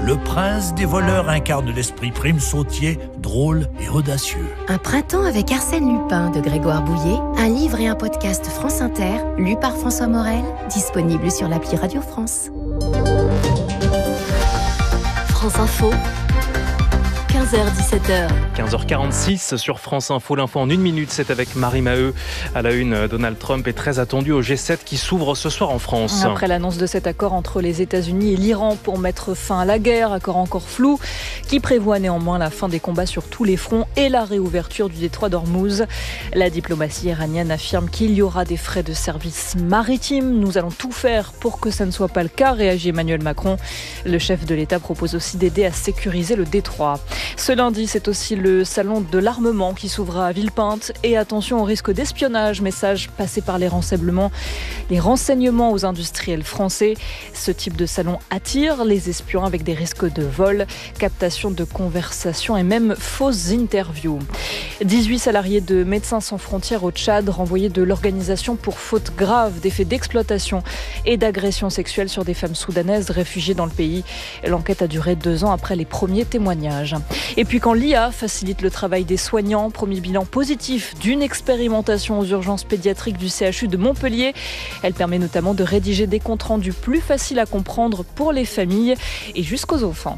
le prince des voleurs incarne l'esprit Prime Sautier, drôle et audacieux. Un printemps avec Arsène Lupin de Grégoire Bouillet, un livre et un podcast France Inter, lu par François Morel, disponible sur l'appli Radio France. France Info, 15h-17h. 15h46 sur France Info. L'info en 1 minute, c'est avec Marie Maheu. À la une, Donald Trump est très attendu au G7 qui s'ouvre ce soir en France. Après l'annonce de cet accord entre les États-Unis et l'Iran pour mettre fin à la guerre, accord encore flou, qui prévoit néanmoins la fin des combats sur tous les fronts et la réouverture du détroit d'Ormuz. La diplomatie iranienne affirme qu'il y aura des frais de service maritime. Nous allons tout faire pour que ça ne soit pas le cas, réagit Emmanuel Macron. Le chef de l'État propose aussi d'aider à sécuriser le détroit. Ce lundi, c'est aussi le salon de l'armement qui s'ouvre à Villepinte. Et attention au risque d'espionnage, message passé par les renseignements aux industriels français. Ce type de salon attire les espions avec des risques de vol, captation de conversations et même fausses interviews. 18 salariés de Médecins sans frontières au Tchad renvoyés de l'organisation pour faute grave des faits d'exploitation et d'agression sexuelle sur des femmes soudanaises réfugiées dans le pays. L'enquête a duré 2 ans après les premiers témoignages. Et puis quand l'IA facilite le travail des soignants, premier bilan positif d'une expérimentation aux urgences pédiatriques du CHU de Montpellier. Elle permet notamment de rédiger des comptes rendus plus faciles à comprendre pour les familles et jusqu'aux enfants.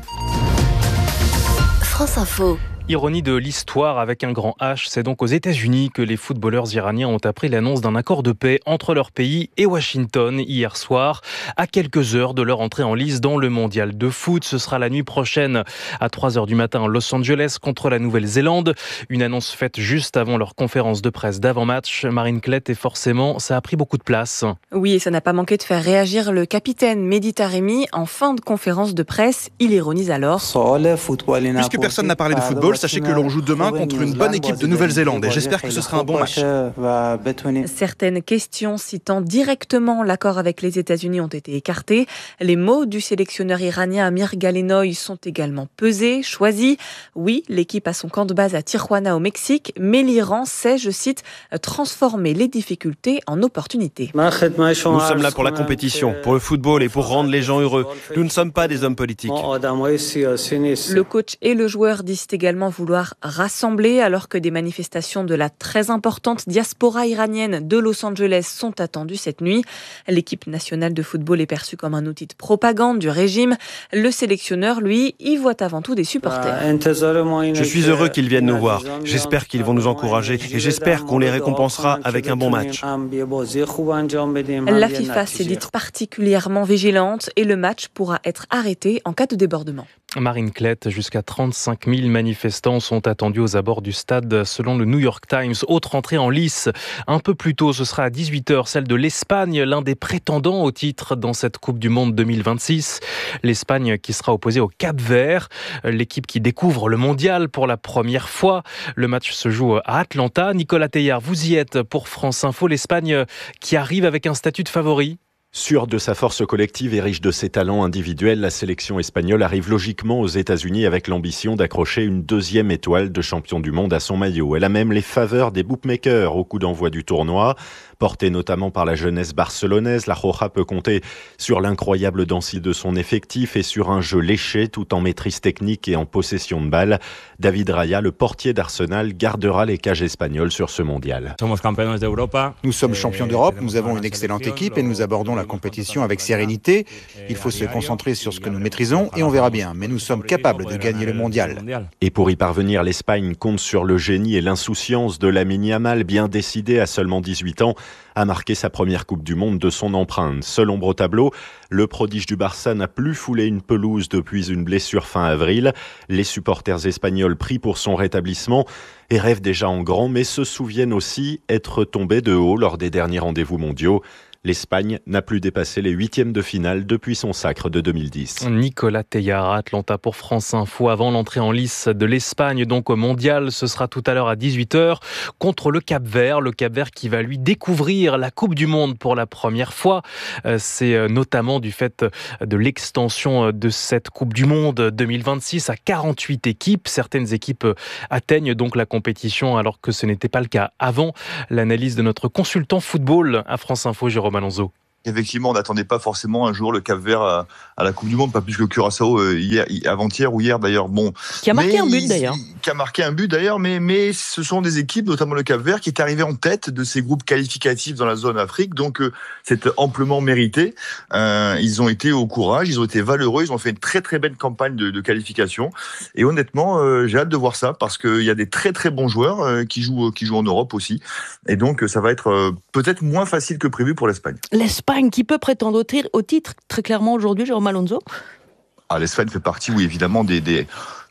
France Info. Ironie de l'histoire avec un grand H, c'est donc aux États-Unis que les footballeurs iraniens ont appris l'annonce d'un accord de paix entre leur pays et Washington hier soir, à quelques heures de leur entrée en lice dans le mondial de foot. Ce sera la nuit prochaine à 3h du matin à Los Angeles contre la Nouvelle-Zélande. Une annonce faite juste avant leur conférence de presse d'avant-match. Marine Klett, et forcément, ça a pris beaucoup de place. Oui, et ça n'a pas manqué de faire réagir le capitaine Mehdi Taremi en fin de conférence de presse. Il ironise alors. Puisque personne n'a parlé de football, sachez que l'on joue demain contre une bonne équipe de Nouvelle-Zélande et j'espère que ce sera un bon match. Certaines questions citant directement l'accord avec les États-Unis ont été écartées. Les mots du sélectionneur iranien Amir Galenoy sont également pesés, choisis. Oui, l'équipe a son camp de base à Tijuana au Mexique, mais l'Iran sait, je cite, transformer les difficultés en opportunités. Nous sommes là pour la compétition, pour le football et pour rendre les gens heureux. Nous ne sommes pas des hommes politiques. Le coach et le joueur disent également vouloir rassembler alors que des manifestations de la très importante diaspora iranienne de Los Angeles sont attendues cette nuit. L'équipe nationale de football est perçue comme un outil de propagande du régime. Le sélectionneur, lui, y voit avant tout des supporters. Je suis heureux qu'ils viennent nous voir. J'espère qu'ils vont nous encourager et j'espère qu'on les récompensera avec un bon match. La FIFA s'est dite particulièrement vigilante et le match pourra être arrêté en cas de débordement. Marine Klett, jusqu'à 35 000 manifestants sont attendus aux abords du stade selon le New York Times. Autre entrée en lice, un peu plus tôt, ce sera à 18h, celle de l'Espagne, l'un des prétendants au titre dans cette Coupe du Monde 2026. L'Espagne qui sera opposée au Cap-Vert, l'équipe qui découvre le mondial pour la première fois. Le match se joue à Atlanta. Nicolas Teillard, vous y êtes pour France Info. L'Espagne qui arrive avec un statut de favori. Sûre de sa force collective et riche de ses talents individuels, la sélection espagnole arrive logiquement aux États-Unis avec l'ambition d'accrocher une 2e étoile de champion du monde à son maillot. Elle a même les faveurs des bookmakers au coup d'envoi du tournoi. Portée notamment par la jeunesse barcelonaise, la Roja peut compter sur l'incroyable densité de son effectif et sur un jeu léché tout en maîtrise technique et en possession de balle. David Raya, le portier d'Arsenal, gardera les cages espagnoles sur ce mondial. Nous sommes champions d'Europe, nous avons une excellente équipe et nous abordons la compétition avec sérénité. Il faut se concentrer sur ce que nous maîtrisons et on verra bien. Mais nous sommes capables de gagner le mondial. Et pour y parvenir, l'Espagne compte sur le génie et l'insouciance de Lamine Yamal, bien décidé à seulement 18 ans à marquer sa première Coupe du Monde de son empreinte. Seul ombre au tableau, le prodige du Barça n'a plus foulé une pelouse depuis une blessure fin avril. Les supporters espagnols prient pour son rétablissement et rêvent déjà en grand, mais se souviennent aussi être tombés de haut lors des derniers rendez-vous mondiaux. L'Espagne n'a plus dépassé les 8e de finale depuis son sacre de 2010. Nicolas Teillard, Atlanta pour France Info. Avant l'entrée en lice de l'Espagne, donc au mondial, ce sera tout à l'heure à 18h contre le Cap-Vert. Le Cap-Vert qui va lui découvrir la Coupe du Monde pour la première fois. C'est notamment du fait de l'extension de cette Coupe du Monde 2026 à 48 équipes. Certaines équipes atteignent donc la compétition alors que ce n'était pas le cas avant. L'analyse de notre consultant football à France Info, Jérôme Alonso. Effectivement, on n'attendait pas forcément un jour le Cap-Vert à la Coupe du Monde, pas plus que Curaçao avant-hier ou hier d'ailleurs. Bon, qui a marqué un but d'ailleurs. Qui a marqué un but d'ailleurs, mais ce sont des équipes, notamment le Cap-Vert, qui est arrivé en tête de ces groupes qualificatifs dans la zone Afrique. Donc c'est amplement mérité. Ils ont été au courage, ils ont été valeureux, ils ont fait une très très belle campagne de qualification. Et honnêtement, j'ai hâte de voir ça parce qu'il y a des très très bons joueurs qui jouent en Europe aussi. Et donc ça va être peut-être moins facile que prévu pour l'Espagne. L'Espagne qui peut prétendre au titre très clairement aujourd'hui, Jérôme Alonso? L'Espagne fait partie, oui, évidemment, des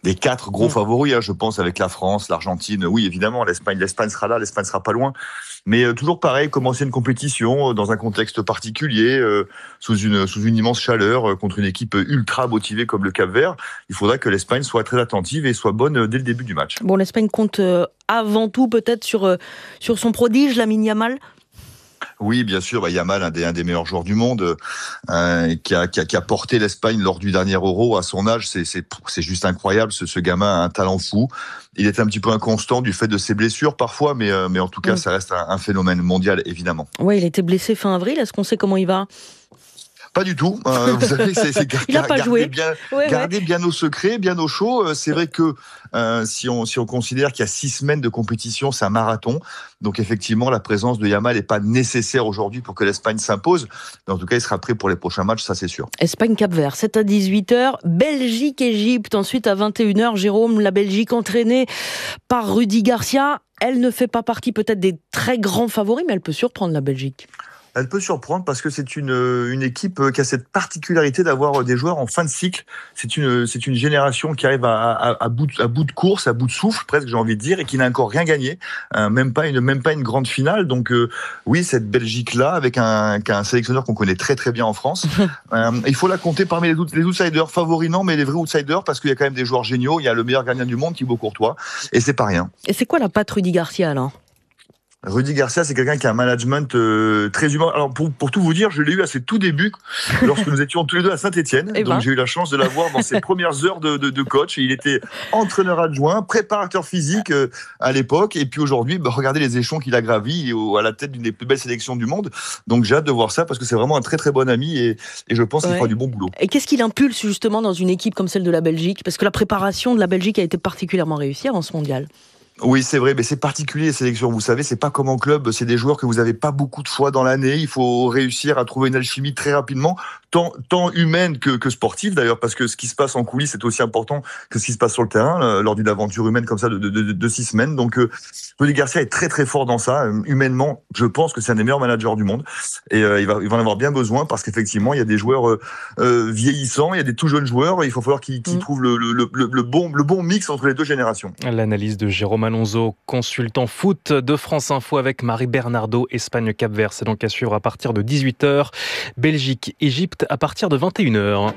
4 gros favoris, je pense, avec la France, l'Argentine. Oui, évidemment, l'Espagne sera là, l'Espagne sera pas loin. Mais toujours pareil, commencer une compétition dans un contexte particulier, sous une immense chaleur, contre une équipe ultra motivée comme le Cap-Vert, il faudra que l'Espagne soit très attentive et soit bonne dès le début du match. Bon, l'Espagne compte avant tout peut-être sur son prodige, Lamine Yamal. Oui, bien sûr, Yamal, un des meilleurs joueurs du monde, qui a porté l'Espagne lors du dernier Euro à son âge. C'est juste incroyable. Ce gamin a un talent fou. Il est un petit peu inconstant du fait de ses blessures parfois, mais en tout cas, ça reste un phénomène mondial, évidemment. Oui, il était blessé fin avril. Est-ce qu'on sait comment il va ? Pas du tout. Vous savez, il n'a pas joué. Gardez bien nos secrets, bien au chaud. C'est vrai que si on considère qu'il y a 6 semaines de compétition, c'est un marathon. Donc effectivement, la présence de Yamal n'est pas nécessaire aujourd'hui pour que l'Espagne s'impose. Mais en tout cas, il sera prêt pour les prochains matchs, ça c'est sûr. Espagne-Cap-Vert, c'est à 18h. Belgique-Égypte, ensuite à 21h. Jérôme, la Belgique entraînée par Rudy Garcia. Elle ne fait pas partie peut-être des très grands favoris, mais elle peut surprendre la Belgique. Elle peut surprendre parce que c'est une équipe qui a cette particularité d'avoir des joueurs en fin de cycle. C'est une génération qui arrive à bout de course, à bout de souffle presque, j'ai envie de dire, et qui n'a encore rien gagné, même pas une grande finale. Donc oui, cette Belgique-là, avec un sélectionneur qu'on connaît très très bien en France, il faut la compter parmi les outsiders, favoris non, mais les vrais outsiders, parce qu'il y a quand même des joueurs géniaux. Il y a le meilleur gardien du monde, Thibaut Courtois, et c'est pas rien. Et c'est quoi la patte Rudy Garcia alors ? Rudy Garcia, c'est quelqu'un qui a un management très humain. Alors pour tout vous dire, je l'ai eu à ses tout débuts lorsque nous étions tous les deux à Saint-Étienne. Donc j'ai eu la chance de l'avoir dans ses premières heures de coach. Il était entraîneur adjoint, préparateur physique à l'époque. Et puis aujourd'hui, regardez les échelons qu'il a gravis. Il est à la tête d'une des plus belles sélections du monde. Donc j'ai hâte de voir ça parce que c'est vraiment un très très bon ami et je pense qu'il fera du bon boulot. Et qu'est-ce qu'il impulse justement dans une équipe comme celle de la Belgique ? Parce que la préparation de la Belgique a été particulièrement réussie avant ce mondial. Oui, c'est vrai, mais c'est particulier les sélections. Vous savez, c'est pas comme en club, c'est des joueurs que vous avez pas beaucoup de fois dans l'année. Il faut réussir à trouver une alchimie très rapidement, tant humaine que sportive d'ailleurs, parce que ce qui se passe en coulisses est aussi important que ce qui se passe sur le terrain lors d'une aventure humaine comme ça de 6 semaines. Donc, Rudy Garcia est très très fort dans ça. Humainement, je pense que c'est un des meilleurs managers du monde et il va en avoir bien besoin parce qu'effectivement, il y a des joueurs vieillissants, il y a des tout jeunes joueurs. Il faut falloir qu'ils trouvent le bon mix entre les deux générations. L'analyse de Jérôme Alonso, consultant foot de France Info avec Marie Bernardo, Espagne-Cap-Vert. C'est donc à suivre à partir de 18h. Belgique-Égypte à partir de 21h.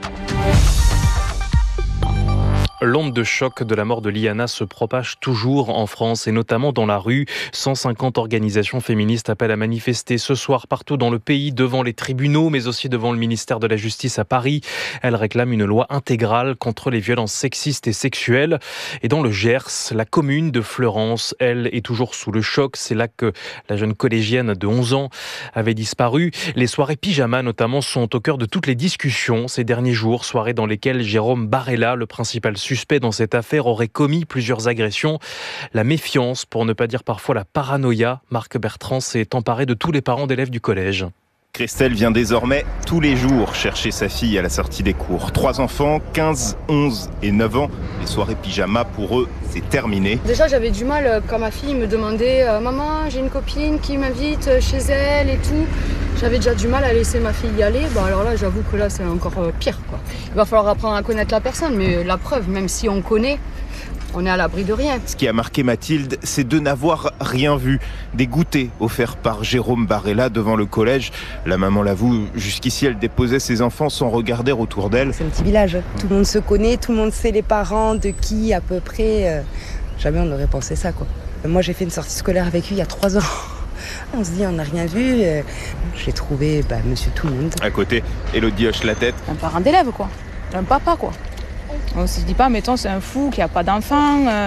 L'onde de choc de la mort de Liana se propage toujours en France et notamment dans la rue. 150 organisations féministes appellent à manifester ce soir partout dans le pays devant les tribunaux mais aussi devant le ministère de la Justice à Paris. Elles réclament une loi intégrale contre les violences sexistes et sexuelles. Et dans le Gers, la commune de Fleurance, elle, est toujours sous le choc. C'est là que la jeune collégienne de 11 ans avait disparu. Les soirées pyjama notamment sont au cœur de toutes les discussions ces derniers jours. Soirées dans lesquelles Jérôme Barella, le principal suspect dans cette affaire, aurait commis plusieurs agressions. La méfiance, pour ne pas dire parfois la paranoïa, Marc Bertrand s'est emparé de tous les parents d'élèves du collège. Christelle vient désormais tous les jours chercher sa fille à la sortie des cours. 3 enfants, 15, 11 et 9 ans. Les soirées pyjama, pour eux, c'est terminé. Déjà, j'avais du mal quand ma fille me demandait « Maman, j'ai une copine qui m'invite chez elle et tout ». J'avais déjà du mal à laisser ma fille y aller. Alors là, j'avoue que là, c'est encore pire, quoi. Il va falloir apprendre à connaître la personne, mais la preuve, même si on connaît, on est à l'abri de rien. Ce qui a marqué Mathilde, c'est de n'avoir rien vu. Des goûters offerts par Jérôme Barella devant le collège. La maman l'avoue, jusqu'ici, elle déposait ses enfants sans regarder autour d'elle. C'est un petit village. Tout le monde se connaît, tout le monde sait les parents, de qui à peu près. Jamais on n'aurait pensé ça, quoi. Moi, j'ai fait une sortie scolaire avec lui il y a 3 ans. On se dit, on n'a rien vu. J'ai trouvé monsieur tout le monde. À côté, Élodie hoche la tête. Un parent d'élève, quoi. Un papa, quoi. On se dit pas, mettons, c'est un fou qui n'a pas d'enfant,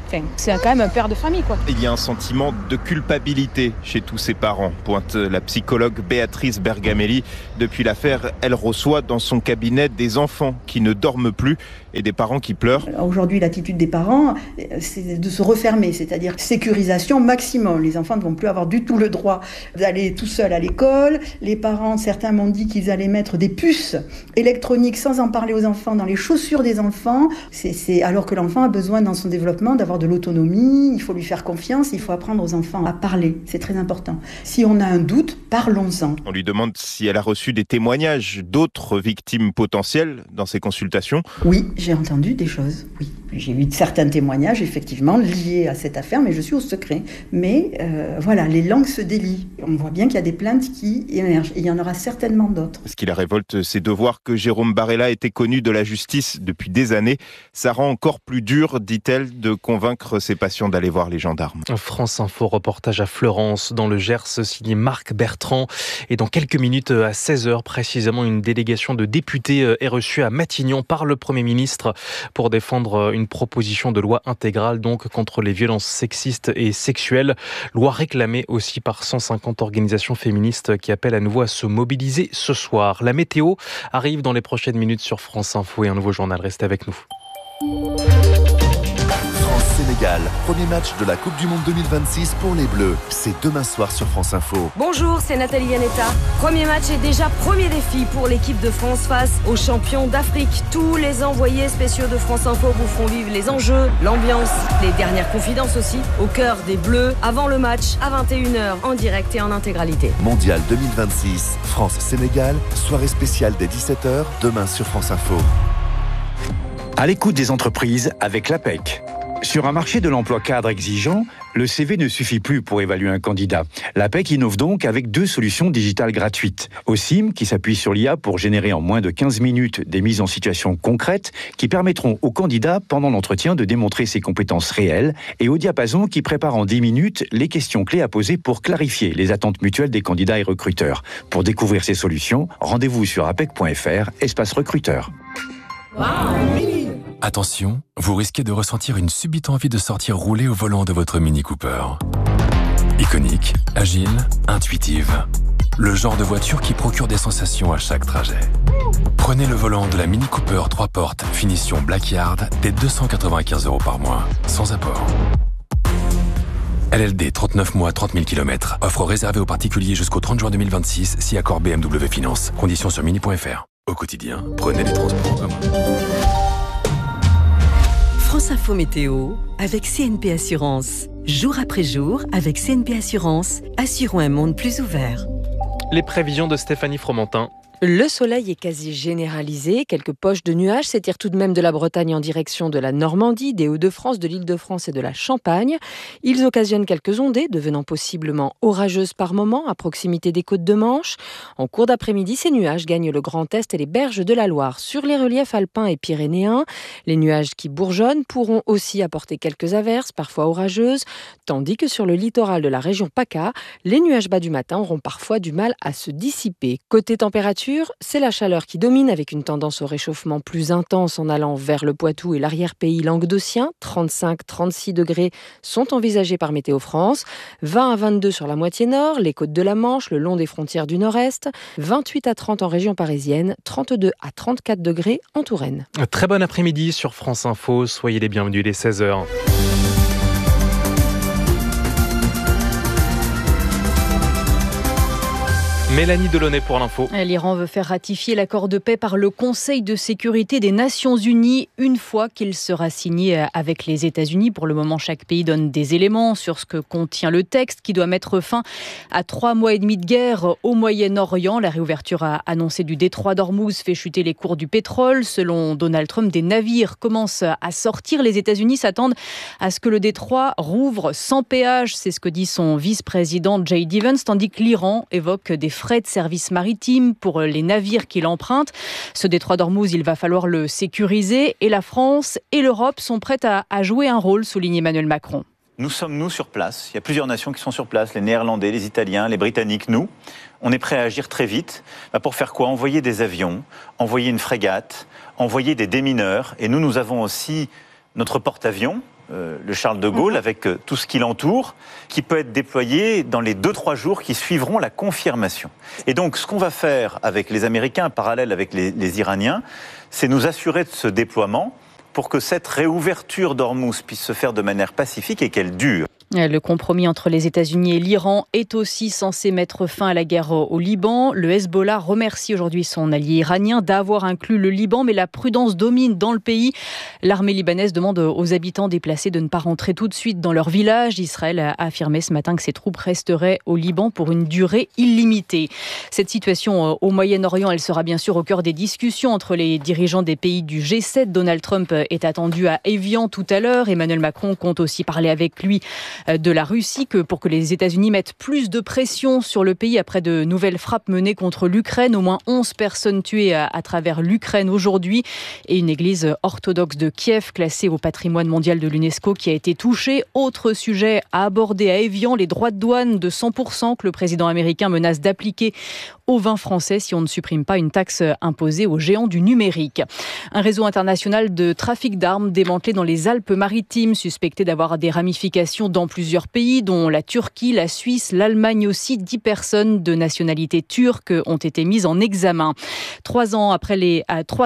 Enfin, c'est quand même un père de famille, quoi. Il y a un sentiment de culpabilité chez tous ces parents, pointe la psychologue Béatrice Bergamelli. Depuis l'affaire, elle reçoit dans son cabinet des enfants qui ne dorment plus et des parents qui pleurent. Aujourd'hui, l'attitude des parents, c'est de se refermer, c'est-à-dire sécurisation maximum. Les enfants ne vont plus avoir du tout le droit d'aller tout seuls à l'école. Les parents, certains m'ont dit qu'ils allaient mettre des puces électroniques sans en parler aux enfants dans les chaussures des enfants. C'est alors que l'enfant a besoin dans son développement d'avoir de l'autonomie, il faut lui faire confiance, il faut apprendre aux enfants à parler, c'est très important. Si on a un doute, parlons-en. On lui demande si elle a reçu des témoignages d'autres victimes potentielles dans ses consultations. Oui, j'ai entendu des choses, oui. J'ai eu certains témoignages, effectivement, liés à cette affaire, mais je suis au secret. Mais voilà, les langues se délient. On voit bien qu'il y a des plaintes qui émergent, et il y en aura certainement d'autres. Ce qui la révolte, c'est de voir que Jérôme Barella était connu de la justice depuis des années. Ça rend encore plus dur, dit-elle, de convaincre ses patients d'aller voir les gendarmes. France Info, reportage à Fleurance, dans le Gers, signé Marc Bertrand. Et dans quelques minutes, à 16h précisément, une délégation de députés est reçue à Matignon par le Premier ministre pour défendre une proposition de loi intégrale donc contre les violences sexistes et sexuelles. Loi réclamée aussi par 150 organisations féministes qui appellent à nouveau à se mobiliser ce soir. La météo arrive dans les prochaines minutes sur France Info et un nouveau journal. Restez avec nous. France-Sénégal, premier match de la Coupe du Monde 2026 pour les Bleus. C'est demain soir sur France Info. Bonjour, c'est Nathalie Yanetta. Premier match et déjà premier défi pour l'équipe de France face aux champions d'Afrique. Tous les envoyés spéciaux de France Info vous feront vivre les enjeux, l'ambiance, les dernières confidences aussi, au cœur des Bleus, avant le match, à 21h, en direct et en intégralité. Mondial 2026, France-Sénégal, soirée spéciale dès 17h, demain sur France Info. À l'écoute des entreprises avec l'APEC. Sur un marché de l'emploi cadre exigeant, le CV ne suffit plus pour évaluer un candidat. L'APEC innove donc avec 2 solutions digitales gratuites. OSIM, qui s'appuie sur l'IA pour générer en moins de 15 minutes des mises en situation concrètes qui permettront au candidat, pendant l'entretien, de démontrer ses compétences réelles, et au Diapason, qui prépare en 10 minutes les questions clés à poser pour clarifier les attentes mutuelles des candidats et recruteurs. Pour découvrir ces solutions, rendez-vous sur apec.fr, espace recruteur. Attention, vous risquez de ressentir une subite envie de sortir rouler au volant de votre Mini Cooper. Iconique, agile, intuitive. Le genre de voiture qui procure des sensations à chaque trajet. Prenez le volant de la Mini Cooper 3 portes, finition Blackyard, dès 295 € par mois, sans apport. LLD, 39 mois, 30 000 km. Offre réservée aux particuliers jusqu'au 30 juin 2026, si accord BMW Finance. Conditions sur mini.fr. Au quotidien, prenez les transports en commun. France Info Météo avec CNP Assurance. Jour après jour, avec CNP Assurance, assurons un monde plus ouvert. Les prévisions de Stéphanie Fromentin. Le soleil est quasi généralisé. Quelques poches de nuages s'étirent tout de même de la Bretagne en direction de la Normandie, des Hauts-de-France, de l'Île-de-France et de la Champagne. Ils occasionnent quelques ondées, devenant possiblement orageuses par moment à proximité des côtes de Manche. En cours d'après-midi, ces nuages gagnent le Grand Est et les berges de la Loire. Sur les reliefs alpins et pyrénéens, les nuages qui bourgeonnent pourront aussi apporter quelques averses, parfois orageuses, tandis que sur le littoral de la région PACA, les nuages bas du matin auront parfois du mal à se dissiper. Côté température, c'est la chaleur qui domine avec une tendance au réchauffement plus intense en allant vers le Poitou et l'arrière-pays languedocien. 35-36 degrés sont envisagés par Météo France. 20 à 22 sur la moitié nord, les côtes de la Manche, le long des frontières du nord-est. 28 à 30 en région parisienne. 32 à 34 degrés en Touraine. Très bon après-midi sur France Info. Soyez les bienvenus, il est 16h. Mélanie Delaunay pour l'info. L'Iran veut faire ratifier l'accord de paix par le Conseil de sécurité des Nations Unies une fois qu'il sera signé avec les États-Unis. Pour le moment, chaque pays donne des éléments sur ce que contient le texte qui doit mettre fin à 3 mois et demi de guerre au Moyen-Orient. La réouverture annoncée du détroit d'Ormuz fait chuter les cours du pétrole. Selon Donald Trump, des navires commencent à sortir. Les États-Unis s'attendent à ce que le détroit rouvre sans péage. C'est ce que dit son vice-président J.D. Vance, tandis que l'Iran évoque des frais de service maritime pour les navires qui l'empruntent. Ce détroit d'Ormuz, il va falloir le sécuriser et la France et l'Europe sont prêtes à jouer un rôle, souligne Emmanuel Macron. Nous sommes, nous, sur place. Il y a plusieurs nations qui sont sur place, les Néerlandais, les Italiens, les Britanniques, nous. On est prêts à agir très vite. Pour faire quoi ? Envoyer des avions, envoyer une frégate, envoyer des démineurs. Et nous avons aussi notre porte-avions, le Charles de Gaulle, avec tout ce qui l'entoure, qui peut être déployé dans les 2-3 jours qui suivront la confirmation. Et donc, ce qu'on va faire avec les Américains, en parallèle avec les Iraniens, c'est nous assurer de ce déploiement pour que cette réouverture d'Ormuz puisse se faire de manière pacifique et qu'elle dure. Le compromis entre les États-Unis et l'Iran est aussi censé mettre fin à la guerre au Liban. Le Hezbollah remercie aujourd'hui son allié iranien d'avoir inclus le Liban, mais la prudence domine dans le pays. L'armée libanaise demande aux habitants déplacés de ne pas rentrer tout de suite dans leur village. Israël a affirmé ce matin que ses troupes resteraient au Liban pour une durée illimitée. Cette situation au Moyen-Orient, elle sera bien sûr au cœur des discussions entre les dirigeants des pays du G7. Donald Trump est attendu à Évian tout à l'heure. Emmanuel Macron compte aussi parler avec lui de la Russie pour que les États-Unis mettent plus de pression sur le pays après de nouvelles frappes menées contre l'Ukraine. Au moins 11 personnes tuées à travers l'Ukraine aujourd'hui et une église orthodoxe de Kiev classée au patrimoine mondial de l'UNESCO qui a été touchée. Autre sujet à aborder à Évian, les droits de douane de 100% que le président américain menace d'appliquer aux vins français si on ne supprime pas une taxe imposée aux géants du numérique. Un réseau international de trafic d'armes démantelé dans les Alpes-Maritimes, suspecté d'avoir des ramifications dans plusieurs pays, dont la Turquie, la Suisse, l'Allemagne aussi. 10 personnes de nationalité turque ont été mises en examen. 3 ans après, les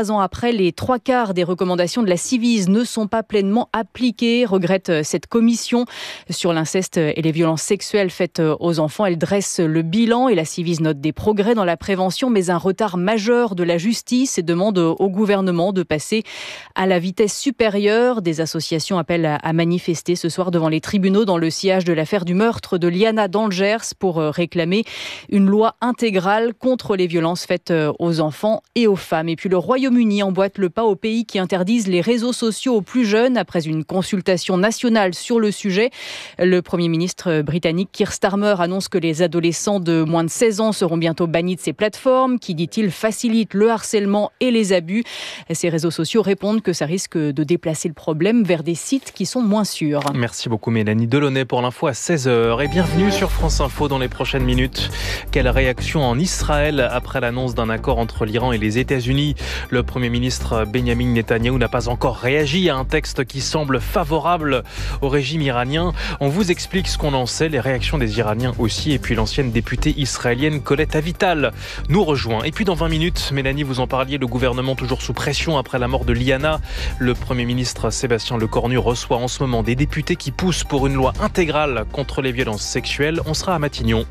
3/4 des recommandations de la Ciivise ne sont pas pleinement appliquées, regrette cette commission sur l'inceste et les violences sexuelles faites aux enfants. Elle dresse le bilan et la Ciivise note des progrès dans la prévention, mais un retard majeur de la justice et demande au gouvernement de passer à la vitesse supérieure. Des associations appellent à manifester ce soir devant les tribunaux dans le sillage de l'affaire du meurtre de Liana dans le Gers pour réclamer une loi intégrale contre les violences faites aux enfants et aux femmes. Et puis le Royaume-Uni emboîte le pas aux pays qui interdisent les réseaux sociaux aux plus jeunes après une consultation nationale sur le sujet. Le Premier ministre britannique Keir Starmer annonce que les adolescents de moins de 16 ans seront bientôt bannis de ces plateformes qui, dit-il, facilitent le harcèlement et les abus. Ces réseaux sociaux répondent que ça risque de déplacer le problème vers des sites qui sont moins sûrs. Merci beaucoup Mélanie Delaunay pour l'info à 16h et bienvenue sur France Info dans les prochaines minutes. Quelle réaction en Israël après l'annonce d'un accord entre l'Iran et les États-Unis? Le Premier ministre Benjamin Netanyahou n'a pas encore réagi à un texte qui semble favorable au régime iranien. On vous explique ce qu'on en sait, les réactions des Iraniens aussi, et puis l'ancienne députée israélienne Colette Avital nous rejoint. Et puis dans 20 minutes, Mélanie, vous en parliez, le gouvernement toujours sous pression après la mort de Liana. Le Premier ministre Sébastien Lecornu reçoit en ce moment des députés qui poussent pour une loi intégrale contre les violences sexuelles. On sera à Matignon.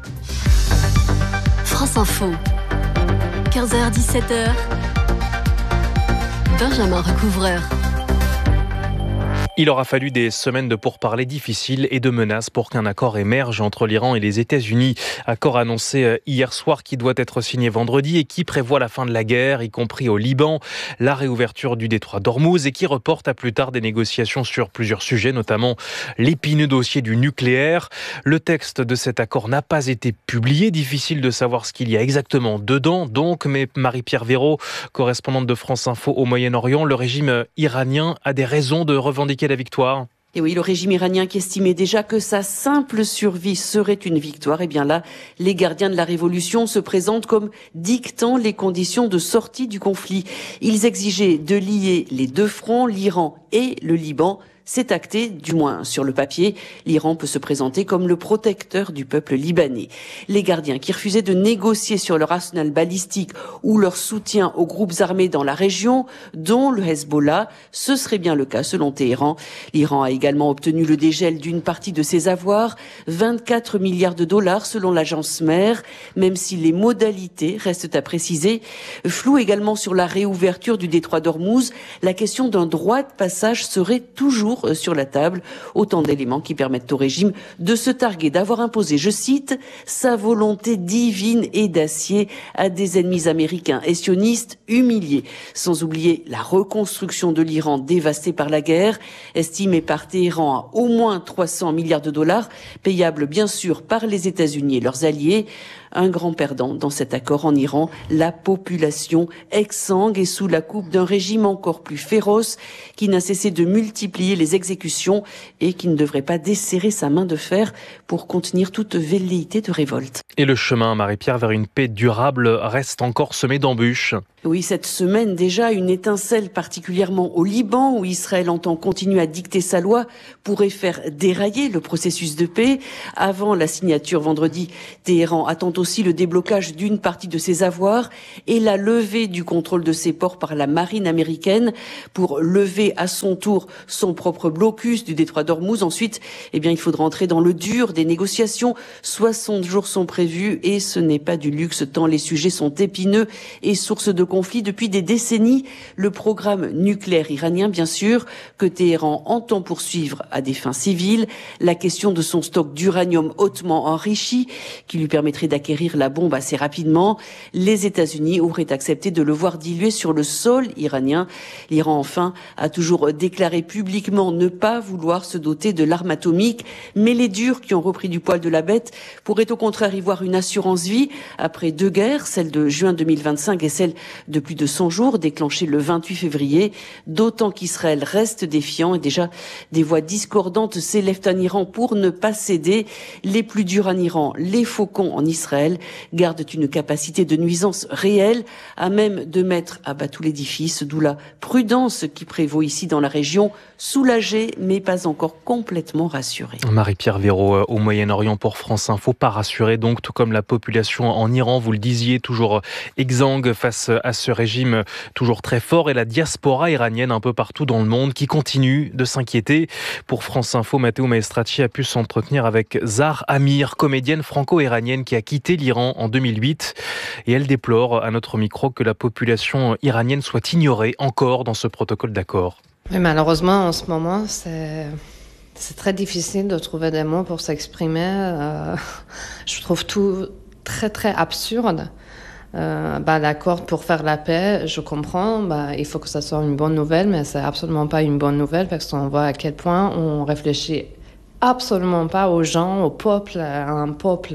France Info, 15h-17h, Benjamin Recouvreur. Il aura fallu des semaines de pourparlers difficiles et de menaces pour qu'un accord émerge entre l'Iran et les États-Unis. Accord annoncé hier soir qui doit être signé vendredi et qui prévoit la fin de la guerre, y compris au Liban, la réouverture du détroit d'Ormuz et qui reporte à plus tard des négociations sur plusieurs sujets, notamment l'épineux dossier du nucléaire. Le texte de cet accord n'a pas été publié. Difficile de savoir ce qu'il y a exactement dedans. Donc, mais Marie-Pierre Véraud, correspondante de France Info au Moyen-Orient, le régime iranien a des raisons de revendiquer la victoire. Et oui, le régime iranien qui estimait déjà que sa simple survie serait une victoire, et bien là, les gardiens de la révolution se présentent comme dictant les conditions de sortie du conflit. Ils exigeaient de lier les deux fronts, l'Iran et le Liban. C'est acté, du moins sur le papier. L'Iran peut se présenter comme le protecteur du peuple libanais. Les gardiens qui refusaient de négocier sur leur arsenal balistique ou leur soutien aux groupes armés dans la région, dont le Hezbollah, ce serait bien le cas selon Téhéran. L'Iran a également obtenu le dégel d'une partie de ses avoirs, 24 milliards de dollars selon l'agence MER, même si les modalités restent à préciser. Flou également sur la réouverture du détroit d'Ormuz, la question d'un droit de passage serait toujours sur la table. Autant d'éléments qui permettent au régime de se targuer d'avoir imposé, je cite, sa volonté divine et d'acier à des ennemis américains et sionistes humiliés. Sans oublier la reconstruction de l'Iran dévasté par la guerre, estimée par Téhéran à au moins 300 milliards de dollars, payables bien sûr par les États-Unis et leurs alliés. Un grand perdant dans cet accord en Iran, la population exsangue et sous la coupe d'un régime encore plus féroce qui n'a cessé de multiplier les exécutions et qui ne devrait pas desserrer sa main de fer pour contenir toute velléité de révolte. Et le chemin, Marie-Pierre, vers une paix durable reste encore semé d'embûches. Oui, cette semaine déjà, une étincelle particulièrement au Liban où Israël entend continuer à dicter sa loi pourrait faire dérailler le processus de paix. Avant la signature vendredi, Téhéran attend aussi le déblocage d'une partie de ses avoirs et la levée du contrôle de ses ports par la marine américaine pour lever à son tour son propre blocus du détroit d'Ormuz. Ensuite, il faudra entrer dans le dur des négociations. 60 jours sont prévus et ce n'est pas du luxe tant les sujets sont épineux et source de conflit depuis des décennies. Le programme nucléaire iranien, bien sûr, que Téhéran entend poursuivre à des fins civiles. La question de son stock d'uranium hautement enrichi, qui lui permettrait d'acquérir la bombe assez rapidement. Les États-Unis auraient accepté de le voir dilué sur le sol iranien. L'Iran, enfin, a toujours déclaré publiquement ne pas vouloir se doter de l'arme atomique. Mais les durs qui ont repris du poil de la bête pourraient au contraire y voir une assurance vie après 2 guerres, celle de juin 2025 et celle de plus de 100 jours, déclenchée le 28 février, d'autant qu'Israël reste défiant et déjà des voix discordantes s'élèvent en Iran pour ne pas céder. Les plus durs en Iran, les faucons en Israël, gardent une capacité de nuisance réelle à même de mettre à bas tout l'édifice, d'où la prudence qui prévaut ici dans la région, soulagée mais pas encore complètement rassurée. Marie-Pierre Véraud au Moyen-Orient pour France Info, pas rassurée donc, tout comme la population en Iran, vous le disiez, toujours exsangue face à ce régime toujours très fort et la diaspora iranienne un peu partout dans le monde qui continue de s'inquiéter. Pour France Info, Matteo Maestracci a pu s'entretenir avec Zahar Amir, comédienne franco-iranienne qui a quitté l'Iran en 2008 et elle déplore à notre micro que la population iranienne soit ignorée encore dans ce protocole d'accord. Oui, malheureusement, en ce moment, c'est très difficile de trouver des mots pour s'exprimer. Je trouve tout très, très absurde. L'accord pour faire la paix, je comprends, il faut que ça soit une bonne nouvelle, mais c'est absolument pas une bonne nouvelle parce qu'on voit à quel point on réfléchit absolument pas aux gens, au peuple, à un peuple,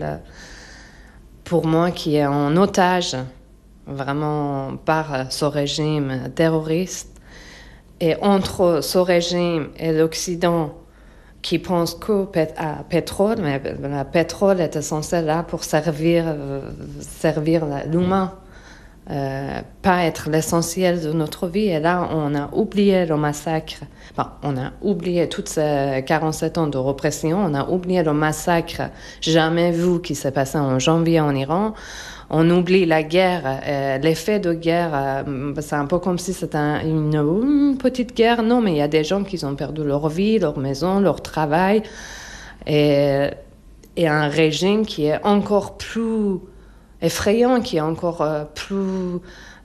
pour moi, qui est en otage vraiment par ce régime terroriste. Et entre ce régime et l'Occident, qui pense qu'au pétrole, mais le pétrole était censé là pour servir l'humain, pas être l'essentiel de notre vie. Et là, on a oublié le massacre. On a oublié toutes ces 47 ans de répression. On a oublié le massacre jamais vu qui s'est passé en janvier en Iran. On oublie la guerre, l'effet de guerre. C'est un peu comme si c'était une petite guerre. Non, mais il y a des gens qui ont perdu leur vie, leur maison, leur travail. Et un régime qui est encore plus effrayant, qui est encore plus...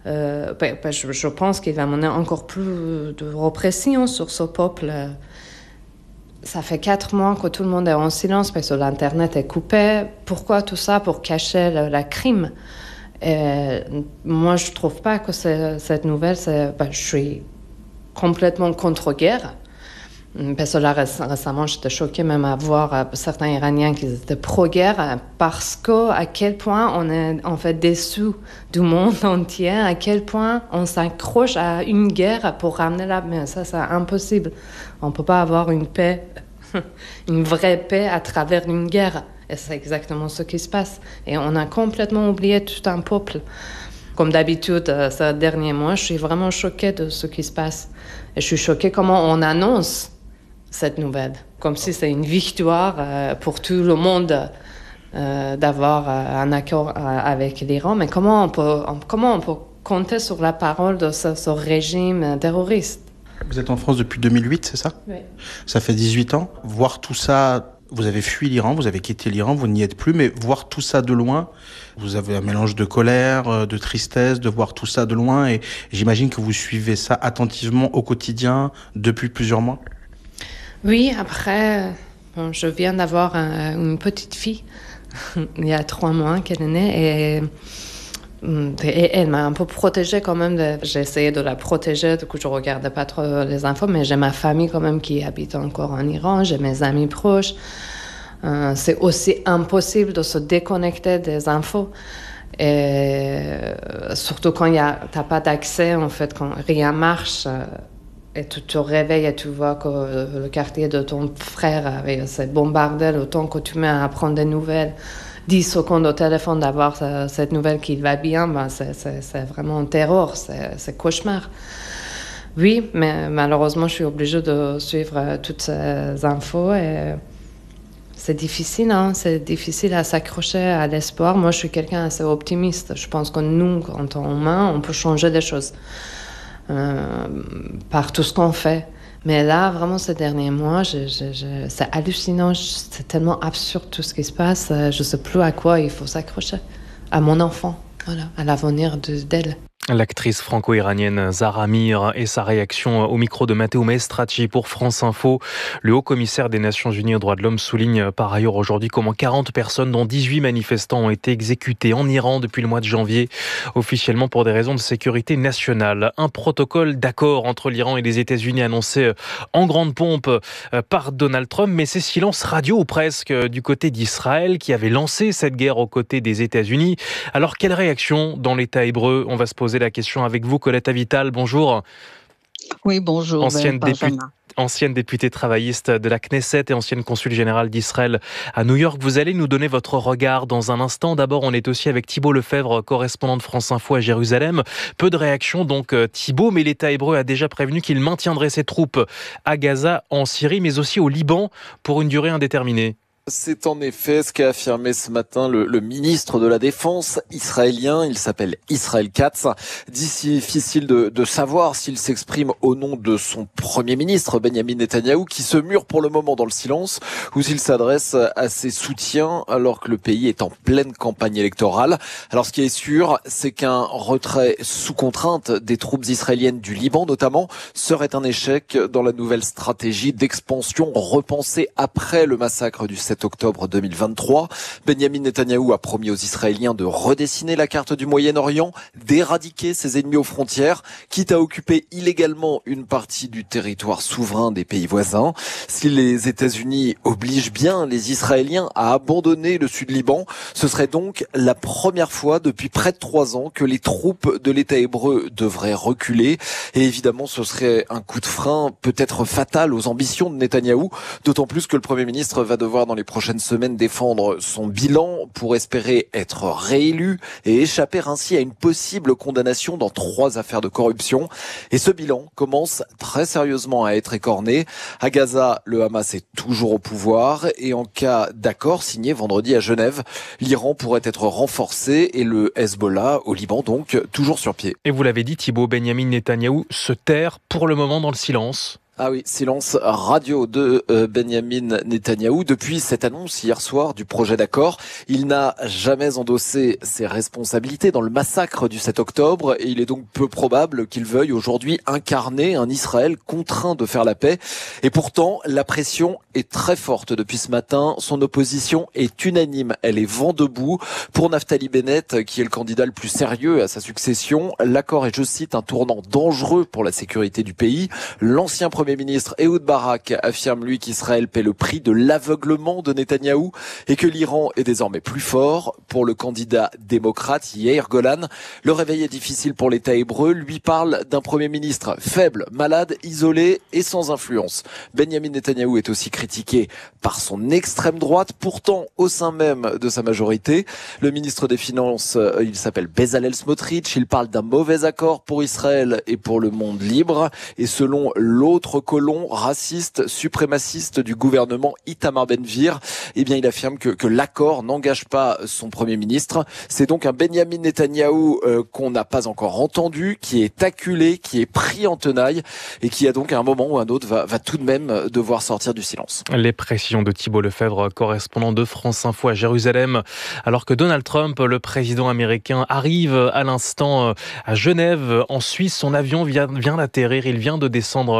je pense qu'il va mener encore plus de répression sur ce peuple. Ça fait 4 mois que tout le monde est en silence parce que l'Internet est coupé. Pourquoi tout ça? Pour cacher la crime. Et moi, je ne trouve pas que cette nouvelle... je suis complètement contre-guerre. Parce que là, récemment, j'étais choquée même à voir certains Iraniens qui étaient pro-guerre parce à quel point on est en fait déçus du monde entier, à quel point on s'accroche à une guerre pour ramener la paix. Mais ça, c'est impossible. On ne peut pas avoir une paix, une vraie paix à travers une guerre. Et c'est exactement ce qui se passe. Et on a complètement oublié tout un peuple. Comme d'habitude, ces derniers mois, je suis vraiment choquée de ce qui se passe. Et je suis choquée comment on annonce cette nouvelle. Comme si c'est une victoire pour tout le monde d'avoir un accord avec l'Iran. Mais comment on peut compter sur la parole de ce régime terroriste? Vous êtes en France depuis 2008, c'est ça? Oui. Ça fait 18 ans. Voir tout ça, vous avez fui l'Iran, vous avez quitté l'Iran, vous n'y êtes plus, mais voir tout ça de loin, vous avez un mélange de colère, de tristesse, de voir tout ça de loin, et j'imagine que vous suivez ça attentivement au quotidien depuis plusieurs mois. Oui, après, je viens d'avoir une petite fille, il y a 3 mois qu'elle est née, et elle m'a un peu protégée quand même. J'ai essayé de la protéger, du coup je regardais pas trop les infos, mais j'ai ma famille quand même qui habite encore en Iran, j'ai mes amis proches. C'est aussi impossible de se déconnecter des infos. Et surtout quand t'as pas d'accès, en fait, quand rien marche, et tu te réveilles et tu vois que le quartier de ton frère s'est bombardé, le temps que tu mets à prendre des nouvelles, 10 secondes au téléphone d'avoir cette nouvelle qu'il va bien, c'est vraiment un terror, c'est cauchemar. Oui, mais malheureusement, je suis obligée de suivre toutes ces infos et c'est difficile, c'est difficile à s'accrocher à l'espoir. Moi, je suis quelqu'un assez optimiste. Je pense que nous, en tant qu'humains, on peut changer des choses par tout ce qu'on fait. Mais là, vraiment, ces derniers mois, c'est hallucinant. C'est tellement absurde tout ce qui se passe. Je ne sais plus à quoi il faut s'accrocher. À mon enfant, voilà, à l'avenir d'elle. L'actrice franco-iranienne Zahra Mir et sa réaction au micro de Matteo Maestracci pour France Info. Le haut-commissaire des Nations Unies aux droits de l'homme souligne par ailleurs aujourd'hui comment 40 personnes, dont 18 manifestants, ont été exécutées en Iran depuis le mois de janvier, officiellement pour des raisons de sécurité nationale. Un protocole d'accord entre l'Iran et les États-Unis annoncé en grande pompe par Donald Trump, mais c'est silence radio ou presque du côté d'Israël qui avait lancé cette guerre aux côtés des États-Unis. Alors quelle réaction dans l'État hébreu? On va se poser la question avec vous, Colette Avital. Bonjour. Oui, bonjour. Ancienne députée travailliste de la Knesset et ancienne consul générale d'Israël à New York. Vous allez nous donner votre regard dans un instant. D'abord, on est aussi avec Thibault Lefebvre, correspondant de France Info à Jérusalem. Peu de réactions donc, Thibault, mais l'État hébreu a déjà prévenu qu'il maintiendrait ses troupes à Gaza, en Syrie, mais aussi au Liban pour une durée indéterminée. C'est en effet ce qu'a affirmé ce matin le ministre de la Défense israélien. Il s'appelle Israël Katz. Difficile de savoir s'il s'exprime au nom de son Premier ministre, Benyamin Netanyahou, qui se mure pour le moment dans le silence, ou s'il s'adresse à ses soutiens alors que le pays est en pleine campagne électorale. Alors ce qui est sûr, c'est qu'un retrait sous contrainte des troupes israéliennes du Liban notamment serait un échec dans la nouvelle stratégie d'expansion repensée après le massacre du 7 octobre 2023. Benyamin Netanyahou a promis aux Israéliens de redessiner la carte du Moyen-Orient, d'éradiquer ses ennemis aux frontières, quitte à occuper illégalement une partie du territoire souverain des pays voisins. Si les États-Unis obligent bien les Israéliens à abandonner le Sud-Liban, ce serait donc la première fois depuis près de 3 ans que les troupes de l'État hébreu devraient reculer. Et évidemment, ce serait un coup de frein peut-être fatal aux ambitions de Netanyahou, d'autant plus que le Premier ministre va devoir dans les prochaines semaines défendre son bilan pour espérer être réélu et échapper ainsi à une possible condamnation dans 3 affaires de corruption. Et ce bilan commence très sérieusement à être écorné. À Gaza, le Hamas est toujours au pouvoir et en cas d'accord signé vendredi à Genève, l'Iran pourrait être renforcé et le Hezbollah au Liban donc toujours sur pied. Et vous l'avez dit Thibault, Benyamin Netanyahou se terre pour le moment dans le silence. Ah oui, silence radio de Benyamin Netanyahou. Depuis cette annonce hier soir du projet d'accord, il n'a jamais endossé ses responsabilités dans le massacre du 7 octobre et il est donc peu probable qu'il veuille aujourd'hui incarner un Israël contraint de faire la paix. Et pourtant, la pression est très forte depuis ce matin. Son opposition est unanime. Elle est vent debout. Pour Naftali Bennett, qui est le candidat le plus sérieux à sa succession, l'accord est, je cite, un tournant dangereux pour la sécurité du pays. L'ancien Premier ministre Ehud Barak affirme, lui, qu'Israël paie le prix de l'aveuglement de Netanyahou et que l'Iran est désormais plus fort. Pour le candidat démocrate Yair Golan, le réveil est difficile pour l'État hébreu. Lui parle d'un Premier ministre faible, malade, isolé et sans influence. Benyamin Netanyahou est aussi critiqué par son extrême droite, pourtant au sein même de sa majorité. Le ministre des Finances, il s'appelle Bezalel Smotrich. Il parle d'un mauvais accord pour Israël et pour le monde libre. Et selon l'autre colon raciste, suprémaciste du gouvernement Itamar Ben-Gvir, eh bien, il affirme que l'accord n'engage pas son Premier ministre. C'est donc un Benyamin Netanyahou qu'on n'a pas encore entendu, qui est acculé, qui est pris en tenaille et qui a donc à un moment ou un autre va tout de même devoir sortir du silence. Les précisions de Thibault Lefebvre, correspondant de France Info à Jérusalem, alors que Donald Trump, le président américain, arrive à l'instant à Genève, en Suisse. Son avion vient d'atterrir, il vient de descendre les marches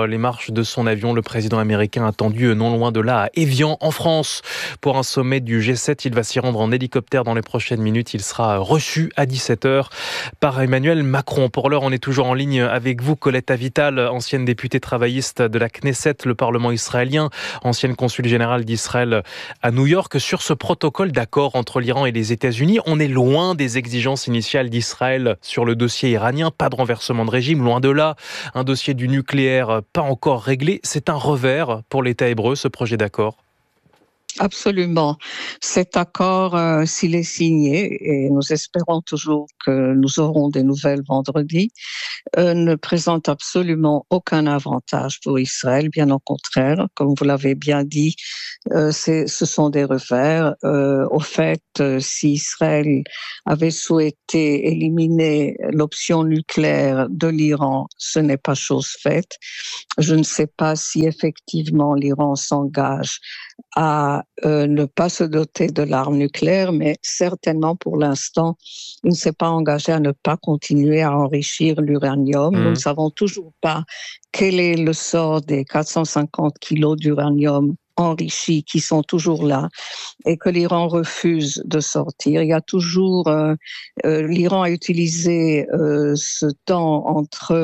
marche de son avion. Le président américain attendu non loin de là à Évian en France pour un sommet du G7. Il va s'y rendre en hélicoptère dans les prochaines minutes. Il sera reçu à 17h par Emmanuel Macron. Pour l'heure, on est toujours en ligne avec vous, Colette Avital, ancienne députée travailliste de la Knesset, le Parlement israélien, ancienne consul générale d'Israël à New York. Sur ce protocole d'accord entre l'Iran et les États-Unis, on est loin des exigences initiales d'Israël sur le dossier iranien. Pas de renversement de régime, loin de là. Un dossier du nucléaire pas encore réglé. C'est un revers pour l'État hébreu, ce projet d'accord. Absolument. Cet accord, s'il est signé, et nous espérons toujours que nous aurons des nouvelles vendredi, ne présente absolument aucun avantage pour Israël, bien au contraire. Comme vous l'avez bien dit, ce sont des revers. Au fait, si Israël avait souhaité éliminer l'option nucléaire de l'Iran, ce n'est pas chose faite. Je ne sais pas si effectivement l'Iran s'engage à ne pas se doter de l'arme nucléaire, mais certainement pour l'instant, il ne s'est pas engagé à ne pas continuer à enrichir l'uranium. Nous ne savons toujours pas quel est le sort des 450 kilos d'uranium enrichis qui sont toujours là et que l'Iran refuse de sortir. Il y a toujours l'Iran a utilisé ce temps entre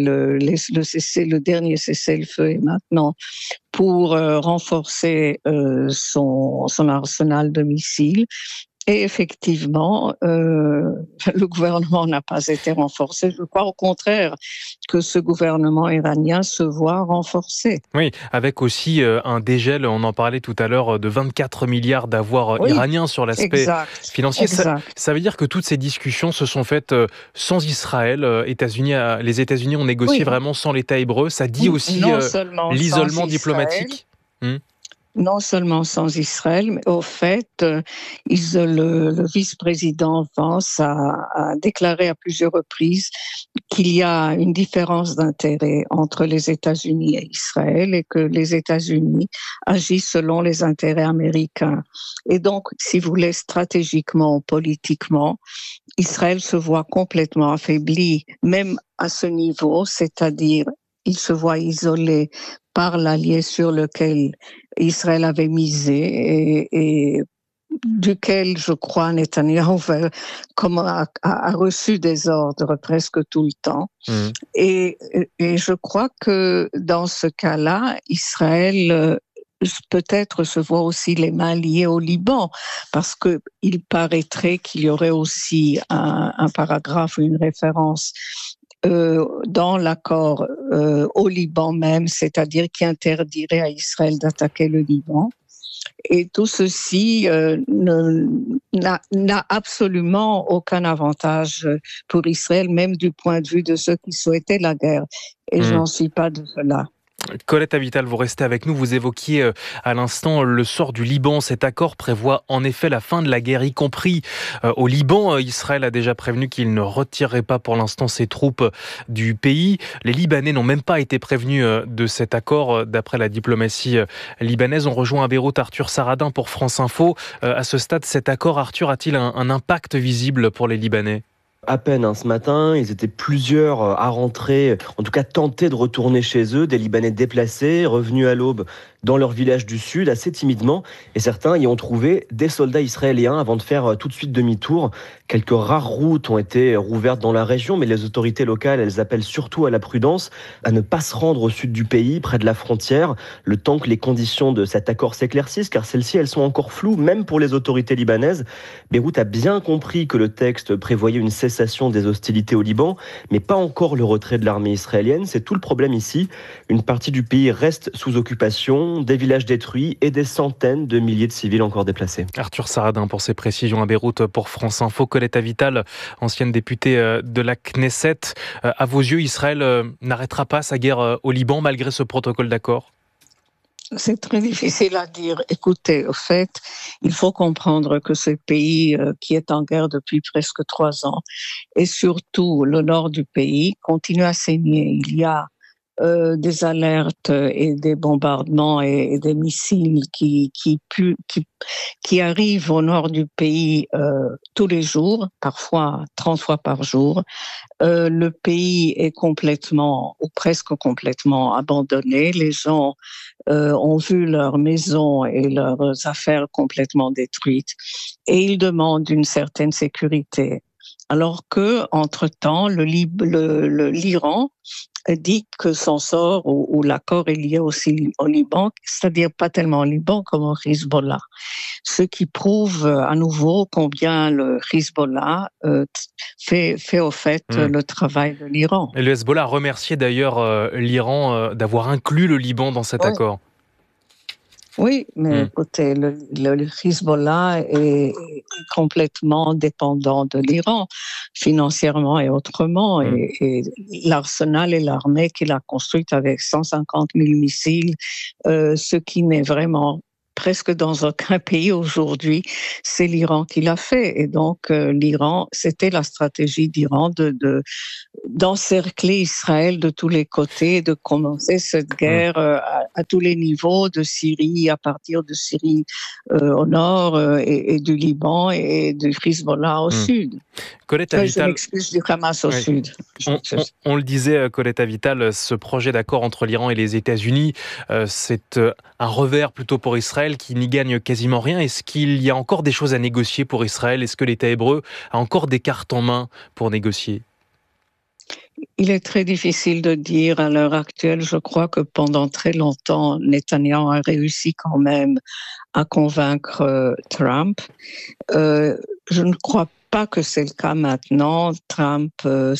le dernier cessez-le-feu et maintenant pour renforcer son arsenal de missiles. Et effectivement, le gouvernement n'a pas été renforcé. Je crois au contraire que ce gouvernement iranien se voit renforcé. Oui, avec aussi un dégel, on en parlait tout à l'heure, de 24 milliards d'avoirs iraniens sur l'aspect financier. Ça veut dire que toutes ces discussions se sont faites sans Israël. Les États-Unis ont négocié vraiment sans l'État hébreu. Ça dit aussi l'isolement diplomatique. Non seulement sans Israël, mais au fait, le vice-président Vance a déclaré à plusieurs reprises qu'il y a une différence d'intérêt entre les États-Unis et Israël et que les États-Unis agissent selon les intérêts américains. Et donc, si vous voulez, stratégiquement, politiquement, Israël se voit complètement affaibli, même à ce niveau, c'est-à-dire il se voit isolé par l'allié sur lequel Israël avait misé et duquel, je crois, Netanyahou a reçu des ordres presque tout le temps. Et je crois que dans ce cas-là, Israël peut-être se voit aussi les mains liées au Liban, parce que il paraîtrait qu'il y aurait aussi un paragraphe ou une référence dans l'accord au Liban même, c'est-à-dire qui interdirait à Israël d'attaquer le Liban. Et tout ceci n'a absolument aucun avantage pour Israël, même du point de vue de ceux qui souhaitaient la guerre. Et je n'en suis pas de cela. Colette Avital, vous restez avec nous. Vous évoquiez à l'instant le sort du Liban. Cet accord prévoit en effet la fin de la guerre, y compris au Liban. Israël a déjà prévenu qu'il ne retirerait pas pour l'instant ses troupes du pays. Les Libanais n'ont même pas été prévenus de cet accord, d'après la diplomatie libanaise. On rejoint à Beyrouth Arthur Saradin pour France Info. À ce stade, cet accord, Arthur, a-t-il un impact visible pour les Libanais ? À peine ce matin, ils étaient plusieurs à rentrer, en tout cas tenter de retourner chez eux, des Libanais déplacés, revenus à l'aube dans leur village du sud, assez timidement, et certains y ont trouvé des soldats israéliens avant de faire tout de suite demi-tour. Quelques rares routes ont été rouvertes dans la région, mais les autorités locales, elles appellent surtout à la prudence, à ne pas se rendre au sud du pays, près de la frontière, le temps que les conditions de cet accord s'éclaircissent, car celles-ci, elles sont encore floues, même pour les autorités libanaises. Beyrouth a bien compris que le texte prévoyait une cessation des hostilités au Liban, mais pas encore le retrait de l'armée israélienne. C'est tout le problème ici. Une partie du pays reste sous occupation, des villages détruits et des centaines de milliers de civils encore déplacés. Arthur Saradin pour ses précisions à Beyrouth pour France Info. Colette Avital, ancienne députée de la Knesset. À vos yeux, Israël n'arrêtera pas sa guerre au Liban malgré ce protocole d'accord ? C'est très difficile à dire. Écoutez, au fait, il faut comprendre que ce pays qui est en guerre depuis presque 3 ans et surtout le nord du pays continue à saigner. Il y a des alertes et des bombardements et des missiles qui arrivent au nord du pays tous les jours, parfois 30 fois par jour. Le pays est complètement ou presque complètement abandonné. Les gens ont vu leurs maisons et leurs affaires complètement détruites et ils demandent une certaine sécurité. Alors que, entre-temps, l'Iran dit que son sort ou l'accord est lié aussi au Liban, c'est-à-dire pas tellement au Liban comme au Hezbollah. Ce qui prouve à nouveau combien le Hezbollah fait au fait le travail de l'Iran. Et le Hezbollah a remercié d'ailleurs l'Iran d'avoir inclus le Liban dans cet accord. Oui, mais écoutez, le Hezbollah est complètement dépendant de l'Iran, financièrement et autrement. Et l'arsenal et l'armée qu'il a construite avec 150 000 missiles, ce qui n'est vraiment presque dans aucun pays aujourd'hui, c'est l'Iran qui l'a fait. Et donc, l'Iran, c'était la stratégie d'Iran d'encercler Israël de tous les côtés, de commencer cette guerre à tous les niveaux, de Syrie, à partir de Syrie au nord et du Liban et du Hezbollah au sud. Colette Avital, je m'excuse du Hamas au sud. On le disait, Colette Avital, ce projet d'accord entre l'Iran et les États-Unis, c'est un revers plutôt pour Israël qui n'y gagne quasiment rien. Est-ce qu'il y a encore des choses à négocier pour Israël ? Est-ce que l'État hébreu a encore des cartes en main pour négocier ? Il est très difficile de dire à l'heure actuelle. Je crois que pendant très longtemps, Netanyahou a réussi quand même à convaincre Trump. Je ne crois pas que c'est le cas maintenant. Trump ne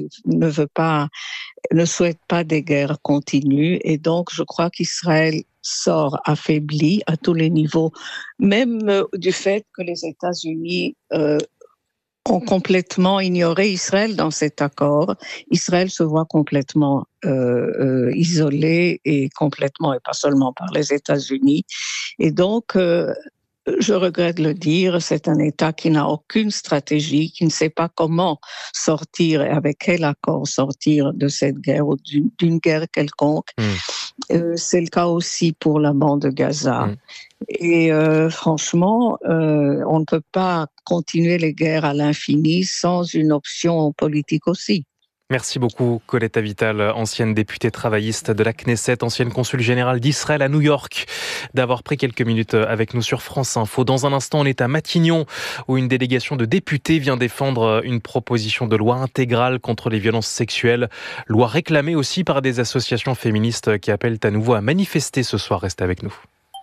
souhaite pas des guerres continues et donc je crois qu'Israël sort affaibli à tous les niveaux, même du fait que les États-Unis ont complètement ignoré Israël dans cet accord. Israël se voit complètement isolé et pas seulement par les États-Unis. Et donc, je regrette de le dire, c'est un État qui n'a aucune stratégie, qui ne sait pas comment sortir et avec quel accord sortir de cette guerre ou d'une guerre quelconque. C'est le cas aussi pour la bande de Gaza. Et franchement, on ne peut pas continuer les guerres à l'infini sans une option politique aussi. Merci beaucoup Colette Avital, ancienne députée travailliste de la Knesset, ancienne consul générale d'Israël à New York, d'avoir pris quelques minutes avec nous sur France Info. Dans un instant, on est à Matignon, où une délégation de députés vient défendre une proposition de loi intégrale contre les violences sexuelles. Loi réclamée aussi par des associations féministes qui appellent à nouveau à manifester ce soir. Restez avec nous.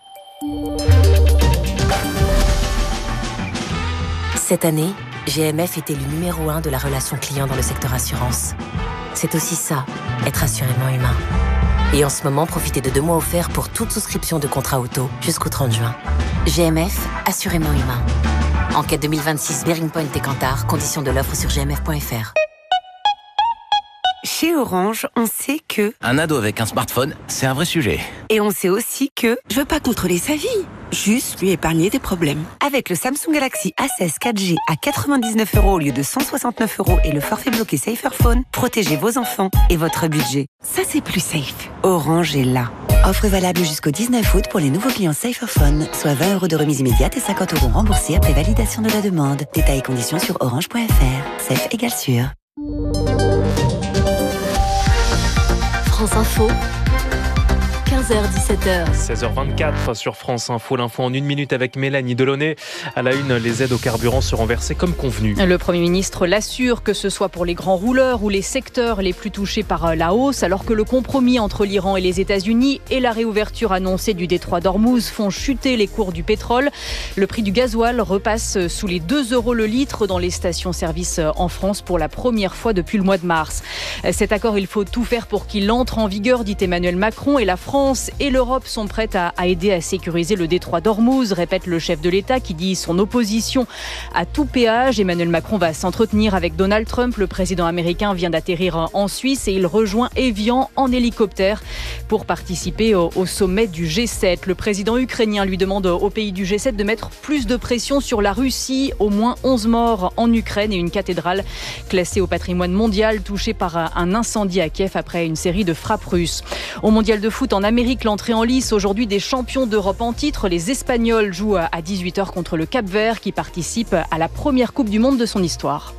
Cette année, GMF est élu numéro 1 de la relation client dans le secteur assurance. C'est aussi ça, être assurément humain. Et en ce moment, profitez de 2 mois offerts pour toute souscription de contrat auto jusqu'au 30 juin. GMF, assurément humain. Enquête 2026, Bearing Point et Kantar, conditions de l'offre sur gmf.fr. Chez Orange, on sait que... Un ado avec un smartphone, c'est un vrai sujet. Et on sait aussi que... Je veux pas contrôler sa vie, juste lui épargner des problèmes. Avec le Samsung Galaxy A16 4G à 99 € au lieu de 169 € et le forfait bloqué Saferphone, protégez vos enfants et votre budget. Ça, c'est plus safe. Orange est là. Offre valable jusqu'au 19 août pour les nouveaux clients Saferphone, soit 20 € de remise immédiate et 50 € remboursés après validation de la demande. Détails et conditions sur orange.fr. Safe égale sûr. France Info, 15h-17h. 16h24 sur France Info, l'info en 1 minute avec Mélanie Delaunay. À la une, les aides au carburant seront versées comme convenu. Le Premier ministre l'assure, que ce soit pour les grands rouleurs ou les secteurs les plus touchés par la hausse, alors que le compromis entre l'Iran et les États-Unis et la réouverture annoncée du détroit d'Ormuz font chuter les cours du pétrole. Le prix du gasoil repasse sous les 2 € le litre dans les stations-service en France pour la première fois depuis le mois de mars. Cet accord, il faut tout faire pour qu'il entre en vigueur, dit Emmanuel Macron, et la France France et l'Europe sont prêtes à aider à sécuriser le détroit d'Ormuz, répète le chef de l'État qui dit son opposition à tout péage. Emmanuel Macron va s'entretenir avec Donald Trump. Le président américain vient d'atterrir en Suisse et il rejoint Evian en hélicoptère pour participer au sommet du G7. Le président ukrainien lui demande aux pays du G7 de mettre plus de pression sur la Russie. Au moins 11 morts en Ukraine et une cathédrale classée au patrimoine mondial touchée par un incendie à Kiev après une série de frappes russes. Au mondial de foot en Amérique, l'entrée en lice aujourd'hui des champions d'Europe en titre. Les Espagnols jouent à 18h contre le Cap-Vert qui participe à la première Coupe du Monde de son histoire.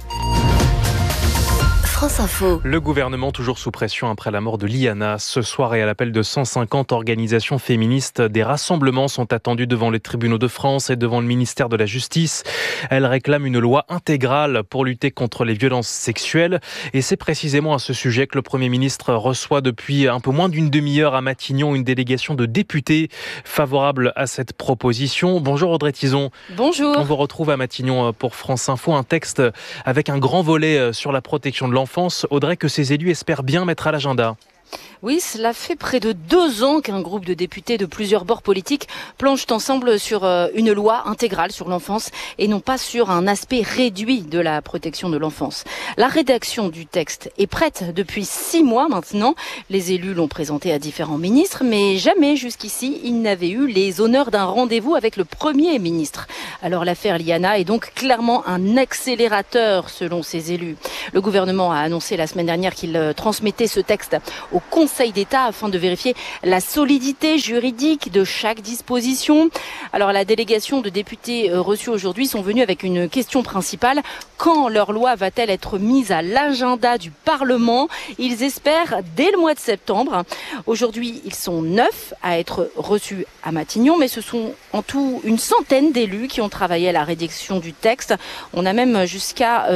France Info. Le gouvernement toujours sous pression après la mort de Liana. Ce soir et à l'appel de 150 organisations féministes, des rassemblements sont attendus devant les tribunaux de France et devant le ministère de la Justice. Elles réclament une loi intégrale pour lutter contre les violences sexuelles. Et c'est précisément à ce sujet que le Premier ministre reçoit depuis un peu moins d'une demi-heure à Matignon une délégation de députés favorables à cette proposition. Bonjour Audrey Tizon. Bonjour. On vous retrouve à Matignon pour France Info. Un texte avec un grand volet sur la protection de l'enfance. Audrey, que ces élus espèrent bien mettre à l'agenda. Oui, cela fait près de 2 ans qu'un groupe de députés de plusieurs bords politiques planchent ensemble sur une loi intégrale sur l'enfance et non pas sur un aspect réduit de la protection de l'enfance. La rédaction du texte est prête depuis 6 mois maintenant. Les élus l'ont présenté à différents ministres, mais jamais jusqu'ici ils n'avaient eu les honneurs d'un rendez-vous avec le Premier ministre. Alors l'affaire Liana est donc clairement un accélérateur selon ces élus. Le gouvernement a annoncé la semaine dernière qu'il transmettait ce texte au Conseil d'État afin de vérifier la solidité juridique de chaque disposition. Alors la délégation de députés reçus aujourd'hui sont venus avec une question principale. Quand leur loi va-t-elle être mise à l'agenda du Parlement? Ils espèrent dès le mois de septembre. Aujourd'hui, ils sont 9 à être reçus à Matignon, mais ce sont en tout une centaine d'élus qui ont travaillé à la rédaction du texte. On a même jusqu'à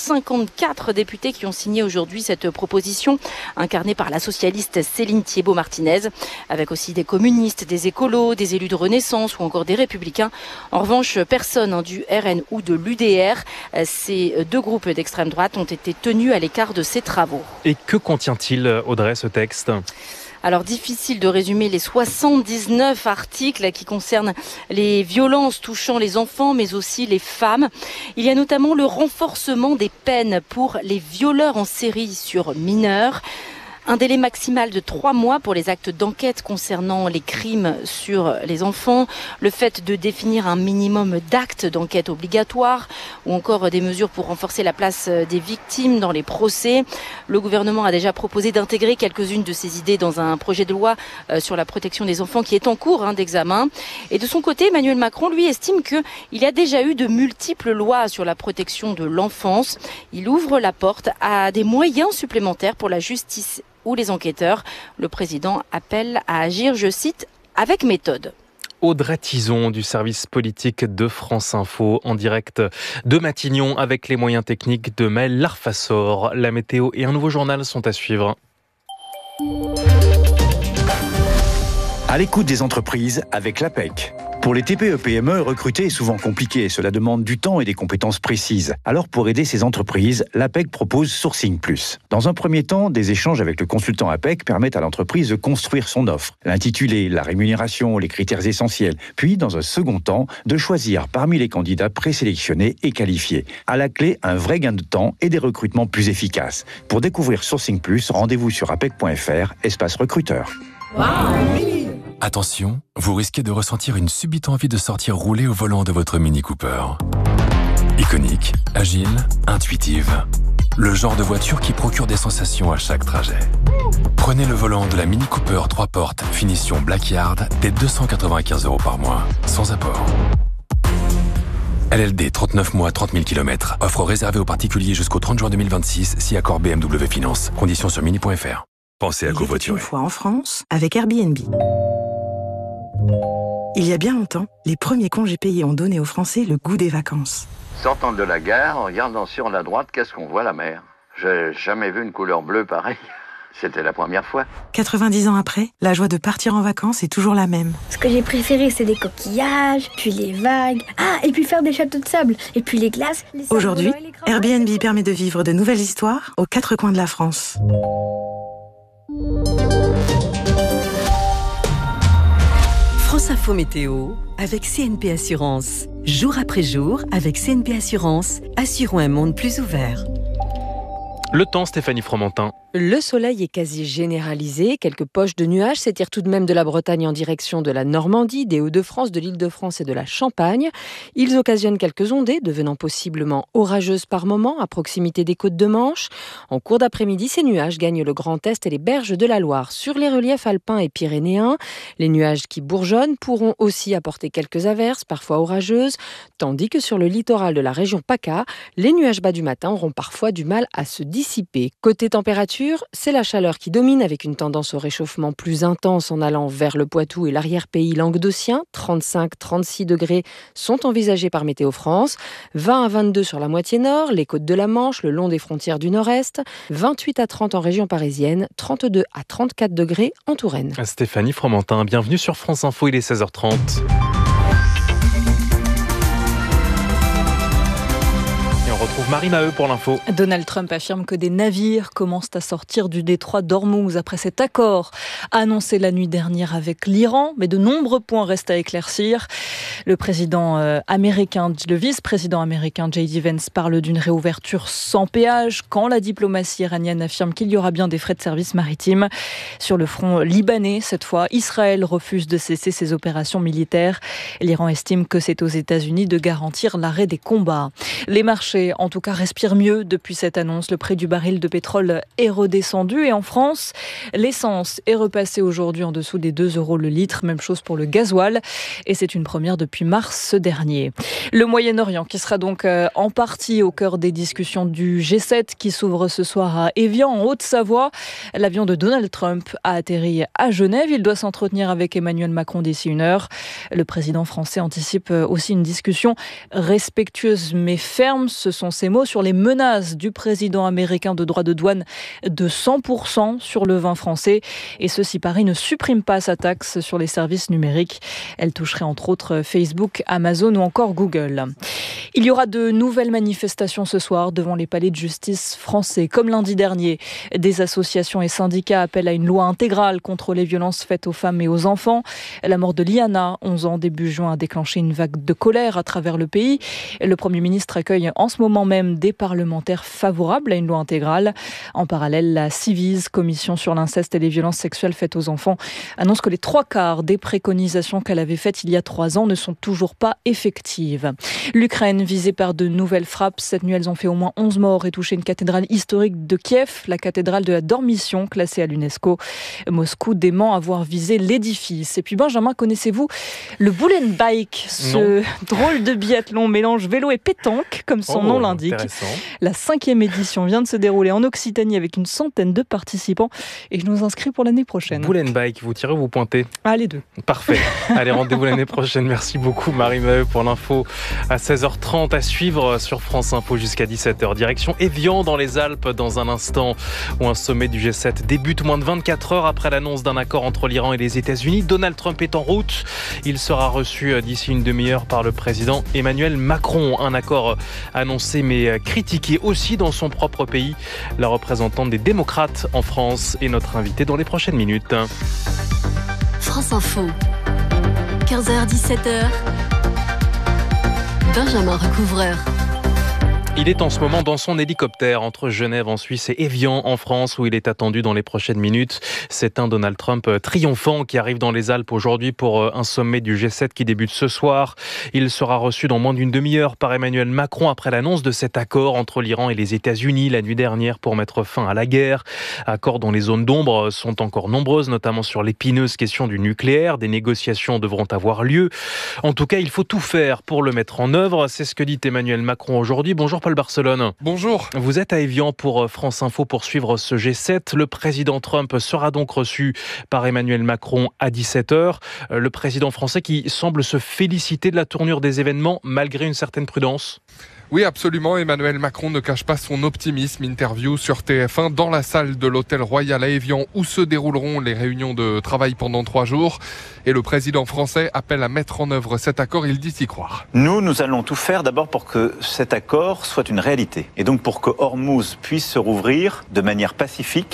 154 députés qui ont signé aujourd'hui cette proposition incarnée par la socialiste Céline Thiébaut-Martinez, avec aussi des communistes, des écolos, des élus de Renaissance ou encore des républicains. En revanche, personne du RN ou de l'UDR. Ces 2 groupes d'extrême droite ont été tenus à l'écart de ces travaux. Et que contient-il, Audrey, ce texte ? Alors difficile de résumer les 79 articles qui concernent les violences touchant les enfants mais aussi les femmes. Il y a notamment le renforcement des peines pour les violeurs en série sur mineurs. Un délai maximal de 3 mois pour les actes d'enquête concernant les crimes sur les enfants, le fait de définir un minimum d'actes d'enquête obligatoires ou encore des mesures pour renforcer la place des victimes dans les procès. Le gouvernement a déjà proposé d'intégrer quelques-unes de ces idées dans un projet de loi sur la protection des enfants qui est en cours d'examen. Et de son côté, Emmanuel Macron, lui, estime qu'il y a déjà eu de multiples lois sur la protection de l'enfance. Il ouvre la porte à des moyens supplémentaires pour la justice ou les enquêteurs. Le président appelle à agir, je cite, avec méthode. Audrey Tizon du service politique de France Info en direct de Matignon avec les moyens techniques de Maël Larfassor. La météo et un nouveau journal sont à suivre. À l'écoute des entreprises avec l'APEC. Pour les TPE-PME, recruter est souvent compliqué. Cela demande du temps et des compétences précises. Alors, pour aider ces entreprises, l'APEC propose Sourcing Plus. Dans un premier temps, des échanges avec le consultant APEC permettent à l'entreprise de construire son offre. L'intitulé, la rémunération, les critères essentiels. Puis, dans un second temps, de choisir parmi les candidats présélectionnés et qualifiés. À la clé, un vrai gain de temps et des recrutements plus efficaces. Pour découvrir Sourcing Plus, rendez-vous sur apec.fr, espace recruteur. Attention, vous risquez de ressentir une subite envie de sortir rouler au volant de votre Mini Cooper. Iconique, agile, intuitive. Le genre de voiture qui procure des sensations à chaque trajet. Prenez le volant de la Mini Cooper 3 portes, finition Blackyard, dès 295 € par mois, sans apport. LLD, 39 mois, 30 000 km. Offre réservée aux particuliers jusqu'au 30 juin 2026, si accord BMW Finance. Conditions sur mini.fr. Pensez à covoiturer. Une fois en France, avec Airbnb. Il y a bien longtemps, les premiers congés payés ont donné aux Français le goût des vacances. Sortant de la gare, en regardant sur la droite, qu'est-ce qu'on voit? La mer. J'ai jamais vu une couleur bleue pareille. C'était la première fois. 90 ans après, la joie de partir en vacances est toujours la même. Ce que j'ai préféré, c'est les coquillages, puis les vagues. Ah, et puis faire des châteaux de sable, et puis les glaces. Aujourd'hui, Airbnb permet de vivre de nouvelles histoires aux 4 coins de la France. France Info Météo avec CNP Assurance. Jour après jour, avec CNP Assurance, assurons un monde plus ouvert. Le temps, Stéphanie Fromentin. Le soleil est quasi généralisé. Quelques poches de nuages s'étirent tout de même de la Bretagne en direction de la Normandie, des Hauts-de-France, de l'Île-de-France et de la Champagne. Ils occasionnent quelques ondées, devenant possiblement orageuses par moments à proximité des côtes de Manche. En cours d'après-midi, ces nuages gagnent le Grand Est et les berges de la Loire. Sur les reliefs alpins et pyrénéens, les nuages qui bourgeonnent pourront aussi apporter quelques averses, parfois orageuses, tandis que sur le littoral de la région PACA, les nuages bas du matin auront parfois du mal à se dissiper. Côté température, c'est la chaleur qui domine avec une tendance au réchauffement plus intense en allant vers le Poitou et l'arrière-pays languedocien. 35-36 degrés sont envisagés par Météo France. 20 à 22 sur la moitié nord, les côtes de la Manche, le long des frontières du nord-est. 28 à 30 en région parisienne. 32 à 34 degrés en Touraine. Stéphanie Fromentin, bienvenue sur France Info, il est 16h30. On retrouve Marie Maheu pour l'info. Donald Trump affirme que des navires commencent à sortir du détroit d'Ormuz après cet accord annoncé la nuit dernière avec l'Iran, mais de nombreux points restent à éclaircir. Le vice-président américain J.D. Vance parle d'une réouverture sans péage quand la diplomatie iranienne affirme qu'il y aura bien des frais de service maritime. Sur le front libanais, cette fois, Israël refuse de cesser ses opérations militaires. L'Iran estime que c'est aux États-Unis de garantir l'arrêt des combats. Les marchés en tout cas respire mieux depuis cette annonce. Le prix du baril de pétrole est redescendu et en France, l'essence est repassée aujourd'hui en dessous des 2 € le litre. Même chose pour le gasoil et c'est une première depuis mars dernier. Le Moyen-Orient qui sera donc en partie au cœur des discussions du G7 qui s'ouvre ce soir à Évian en Haute-Savoie. L'avion de Donald Trump a atterri à Genève. Il doit s'entretenir avec Emmanuel Macron d'ici 1 heure. Le président français anticipe aussi une discussion respectueuse mais ferme. Ce sont ces mots sur les menaces du président américain de droits de douane de 100% sur le vin français. Et ce, si Paris ne supprime pas sa taxe sur les services numériques. Elle toucherait entre autres Facebook, Amazon ou encore Google. Il y aura de nouvelles manifestations ce soir devant les palais de justice français. Comme lundi dernier, des associations et syndicats appellent à une loi intégrale contre les violences faites aux femmes et aux enfants. La mort de Liana, 11 ans, début juin, a déclenché une vague de colère à travers le pays. Le Premier ministre accueille en ce moment même des parlementaires favorables à une loi intégrale. En parallèle, la Civise, commission sur l'inceste et les violences sexuelles faites aux enfants, annonce que les 3/4 des préconisations qu'elle avait faites il y a 3 ans ne sont toujours pas effectives. L'Ukraine visée par de nouvelles frappes. Cette nuit, elles ont fait au moins 11 morts et touché une cathédrale historique de Kiev, la cathédrale de la Dormition, classée à l'UNESCO. Moscou dément avoir visé l'édifice. Et puis Benjamin, connaissez-vous le Bull and Bike, ce drôle de biathlon mélange vélo et pétanque, comme son nom l'indique. La 5e édition vient de se dérouler en Occitanie avec une centaine de participants et je nous inscris pour l'année prochaine. Bull and Bike, vous tirez ou vous pointez ? Ah, les deux. Parfait. Allez, rendez-vous l'année prochaine. Merci beaucoup Marie Maheu pour l'info à 16h30 à suivre sur France Info jusqu'à 17h. Direction Évian dans les Alpes dans un instant où un sommet du G7 débute moins de 24 heures après l'annonce d'un accord entre l'Iran et les États-Unis. Donald Trump est en route. Il sera reçu d'ici une demi-heure par le président Emmanuel Macron. Un accord annoncé mais critiqué aussi dans son propre pays. La représentante des démocrates en France est notre invitée dans les prochaines minutes. France Info, 15h-17h, Benjamin Recouvreur. Il est en ce moment dans son hélicoptère entre Genève en Suisse et Évian en France où il est attendu dans les prochaines minutes. C'est un Donald Trump triomphant qui arrive dans les Alpes aujourd'hui pour un sommet du G7 qui débute ce soir. Il sera reçu dans moins d'une demi-heure par Emmanuel Macron après l'annonce de cet accord entre l'Iran et les États-Unis la nuit dernière pour mettre fin à la guerre. Accords dont les zones d'ombre sont encore nombreuses, notamment sur l'épineuse question du nucléaire. Des négociations devront avoir lieu. En tout cas, il faut tout faire pour le mettre en œuvre. C'est ce que dit Emmanuel Macron aujourd'hui. Bonjour Paul Barcelone. Bonjour. Vous êtes à Évian pour France Info pour suivre ce G7. Le président Trump sera donc reçu par Emmanuel Macron à 17h. Le président français qui semble se féliciter de la tournure des événements malgré une certaine prudence. Oui, absolument. Emmanuel Macron ne cache pas son optimisme. Interview sur TF1 dans la salle de l'Hôtel Royal à Évian où se dérouleront les réunions de travail pendant 3 jours. Et le président français appelle à mettre en œuvre cet accord. Il dit y croire. Nous allons tout faire d'abord pour que cet accord soit une réalité. Et donc pour que Ormuz puisse se rouvrir de manière pacifique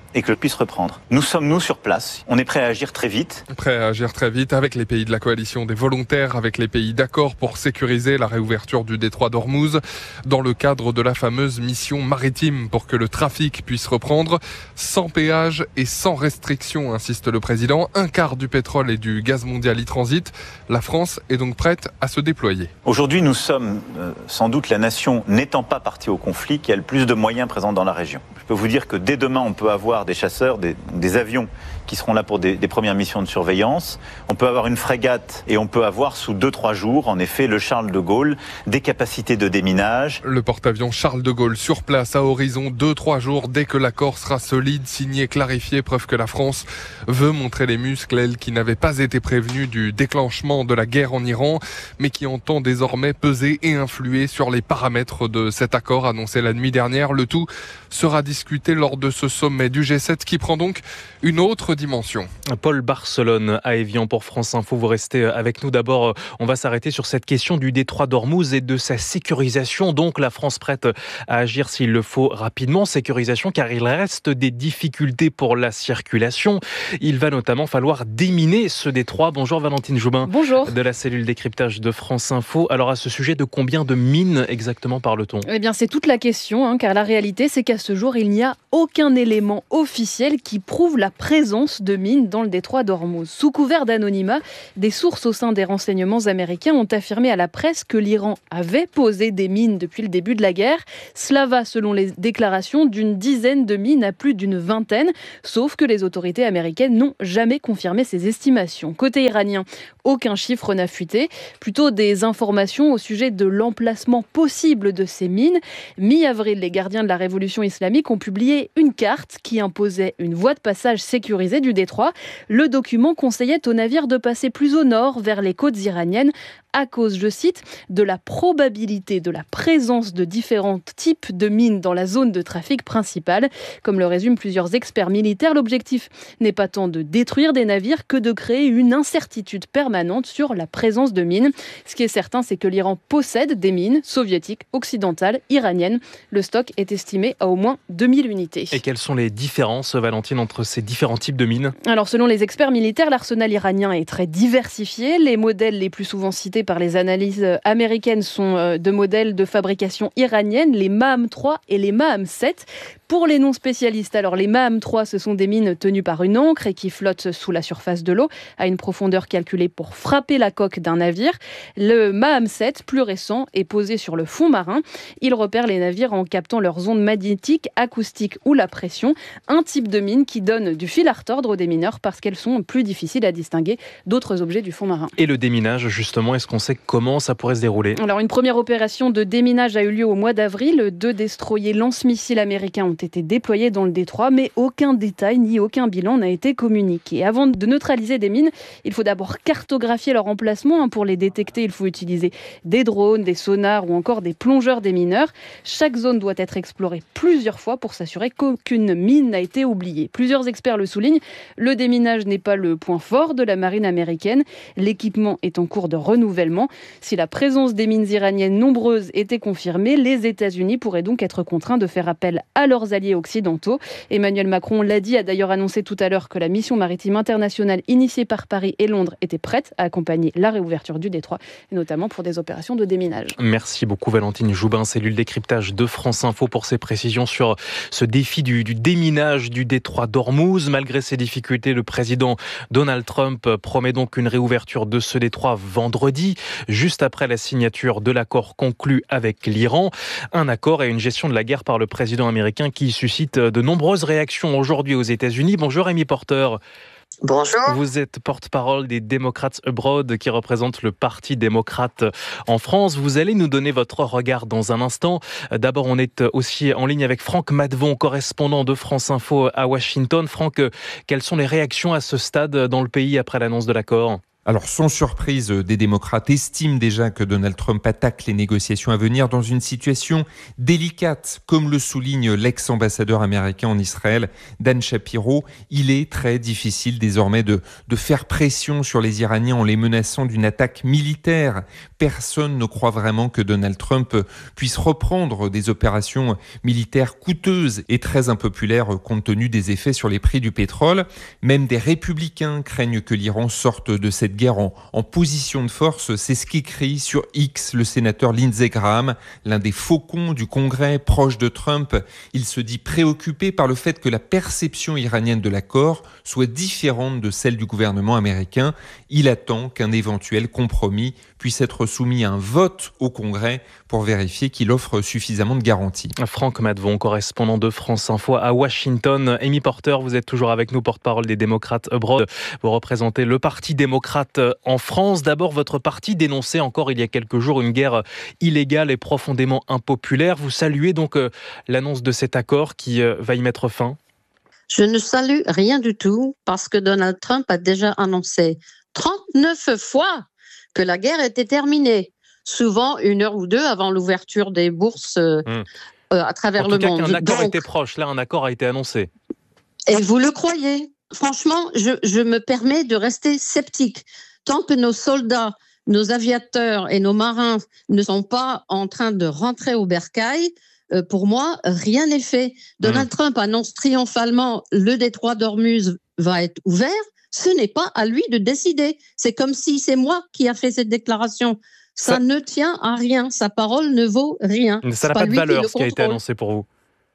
et que le puisse reprendre. Nous sommes, nous, sur place. On est prêt à agir très vite. Prêt à agir très vite avec les pays de la coalition des volontaires, avec les pays d'accord pour sécuriser la réouverture du détroit d'Ormuz dans le cadre de la fameuse mission maritime pour que le trafic puisse reprendre sans péage et sans restriction, insiste le président. Un quart du pétrole et du gaz mondial y transite. La France est donc prête à se déployer. Aujourd'hui, nous sommes sans doute la nation n'étant pas partie au conflit qui a le plus de moyens présents dans la région. Je peux vous dire que dès demain, on peut avoir des chasseurs, des avions qui seront là pour des premières missions de surveillance. On peut avoir une frégate et on peut avoir sous 2-3 jours, en effet, le Charles de Gaulle, des capacités de déminage. Le porte-avions Charles de Gaulle sur place à horizon 2-3 jours dès que l'accord sera solide, signé, clarifié, preuve que la France veut montrer les muscles, elle qui n'avait pas été prévenue du déclenchement de la guerre en Iran, mais qui entend désormais peser et influer sur les paramètres de cet accord annoncé la nuit dernière. Le tout sera discuté lors de ce sommet du G7 qui prend donc une autre dimension. Paul Barcelone à Évian pour France Info. Vous restez avec nous. D'abord, on va s'arrêter sur cette question du détroit d'Ormuz et de sa sécurisation. Donc, la France prête à agir s'il le faut rapidement. Sécurisation car il reste des difficultés pour la circulation. Il va notamment falloir déminer ce détroit. Bonjour Valentine Joubin. Bonjour. De la cellule décryptage de France Info. Alors, à ce sujet, de combien de mines exactement parle-t-on ? Eh bien, c'est toute la question, car la réalité, c'est qu'à ce jour, il n'y a aucun élément officiel qui prouve la présence de mines dans le détroit d'Ormuz. Sous couvert d'anonymat, des sources au sein des renseignements américains ont affirmé à la presse que l'Iran avait posé des mines depuis le début de la guerre. Cela va, selon les déclarations, d'une dizaine de mines à plus d'une vingtaine, sauf que les autorités américaines n'ont jamais confirmé ces estimations. Côté iranien, aucun chiffre n'a fuité, plutôt des informations au sujet de l'emplacement possible de ces mines. Mi-avril, les gardiens de la révolution islamique ont publié une carte qui imposait une voie de passage sécurisée du détroit. Le document conseillait aux navires de passer plus au nord, vers les côtes iraniennes, à cause, je cite, de la probabilité de la présence de différents types de mines dans la zone de trafic principale. Comme le résument plusieurs experts militaires, l'objectif n'est pas tant de détruire des navires que de créer une incertitude permanente sur la présence de mines. Ce qui est certain, c'est que l'Iran possède des mines soviétiques, occidentales, iraniennes. Le stock est estimé à au moins 2000 unités. Et quelles sont les différences, Valentine, entre ces différents types de mines ? Alors, selon les experts militaires, l'arsenal iranien est très diversifié. Les modèles les plus souvent cités par les analyses américaines sont de modèles de fabrication iranienne, les Maham-3 et les Maham-7. Pour les non-spécialistes, alors les Maham-3, ce sont des mines tenues par une ancre et qui flottent sous la surface de l'eau à une profondeur calculée pour frapper la coque d'un navire. Le Maham-7, plus récent, est posé sur le fond marin. Il repère les navires en captant leurs ondes magnétiques, acoustiques ou la pression. Un type de mine qui donne du fil à retordre aux démineurs parce qu'elles sont plus difficiles à distinguer d'autres objets du fond marin. Et le déminage, justement, est-ce qu'on sait comment ça pourrait se dérouler ? Alors, une première opération de déminage a eu lieu au mois d'avril. 2 destroyers lance-missiles américains ont été déployés dans le détroit, mais aucun détail ni aucun bilan n'a été communiqué. Avant de neutraliser des mines, il faut d'abord cartographier leur emplacement. Pour les détecter, il faut utiliser des drones, des sonars ou encore des plongeurs démineurs. Chaque zone doit être explorée plusieurs fois pour s'assurer qu'aucune mine n'a été oubliée. Plusieurs experts le soulignent, le déminage n'est pas le point fort de la marine américaine. L'équipement est en cours de renouvellement. Si la présence des mines iraniennes nombreuses était confirmée, les États-Unis pourraient donc être contraints de faire appel à leurs alliés occidentaux. Emmanuel Macron l'a dit, a d'ailleurs annoncé tout à l'heure que la mission maritime internationale initiée par Paris et Londres était prête à accompagner la réouverture du détroit, et notamment pour des opérations de déminage. Merci beaucoup Valentine Joubin, cellule décryptage de France Info, pour ces précisions sur ce défi du déminage du détroit d'Ormuz. Malgré ces difficultés, le président Donald Trump promet donc une réouverture de ce détroit vendredi, juste après la signature de l'accord conclu avec l'Iran. Un accord et une gestion de la guerre par le président américain qui suscite de nombreuses réactions aujourd'hui aux États-Unis. Bonjour Amy Porter. Bonjour. Vous êtes porte-parole des Democrats Abroad qui représente le Parti démocrate en France. Vous allez nous donner votre regard dans un instant. D'abord, on est aussi en ligne avec Franck Madevon, correspondant de France Info à Washington. Franck, quelles sont les réactions à ce stade dans le pays après l'annonce de l'accord ? Alors, sans surprise, des démocrates estiment déjà que Donald Trump attaque les négociations à venir dans une situation délicate, comme le souligne l'ex-ambassadeur américain en Israël, Dan Shapiro. Il est très difficile désormais de faire pression sur les Iraniens en les menaçant d'une attaque militaire. Personne ne croit vraiment que Donald Trump puisse reprendre des opérations militaires coûteuses et très impopulaires compte tenu des effets sur les prix du pétrole. Même des républicains craignent que l'Iran sorte de cette guerre en position de force. C'est ce qu'écrit sur X le sénateur Lindsey Graham, l'un des faucons du Congrès proche de Trump. Il se dit préoccupé par le fait que la perception iranienne de l'accord soit différente de celle du gouvernement américain. Il attend qu'un éventuel compromis puisse être soumis à un vote au Congrès pour vérifier qu'il offre suffisamment de garanties. Franck Madvon, correspondant de France Info à Washington. Amy Porter, vous êtes toujours avec nous, porte-parole des démocrates abroad. Vous représentez le Parti démocrate en France. D'abord, votre parti dénonçait encore il y a quelques jours une guerre illégale et profondément impopulaire. Vous saluez donc l'annonce de cet accord qui va y mettre fin? Je ne salue rien du tout parce que Donald Trump a déjà annoncé 39 fois que la guerre était terminée, souvent 1 heure ou 2 avant l'ouverture des bourses à travers le monde. En tout cas, qu'un accord était proche. Là, un accord a été annoncé. Et vous le croyez? Franchement, je me permets de rester sceptique. Tant que nos soldats, nos aviateurs et nos marins ne sont pas en train de rentrer au bercail, pour moi, rien n'est fait. Donald Trump annonce triomphalement le détroit d'Ormuz va être ouvert. Ce n'est pas à lui de décider. C'est comme si c'est moi qui a fait cette déclaration. Ça ne tient à rien. Sa parole ne vaut rien. Ça n'a pas de valeur, ce qui a été annoncé pour vous.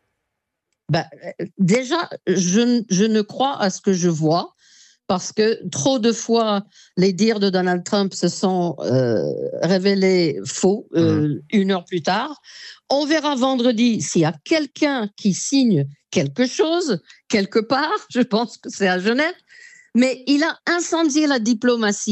Déjà, je ne crois à ce que je vois parce que trop de fois, les dires de Donald Trump se sont révélés faux 1 heure plus tard. On verra vendredi s'il y a quelqu'un qui signe quelque chose, quelque part. Je pense que c'est à Genève. Mais il a incendié la diplomatie.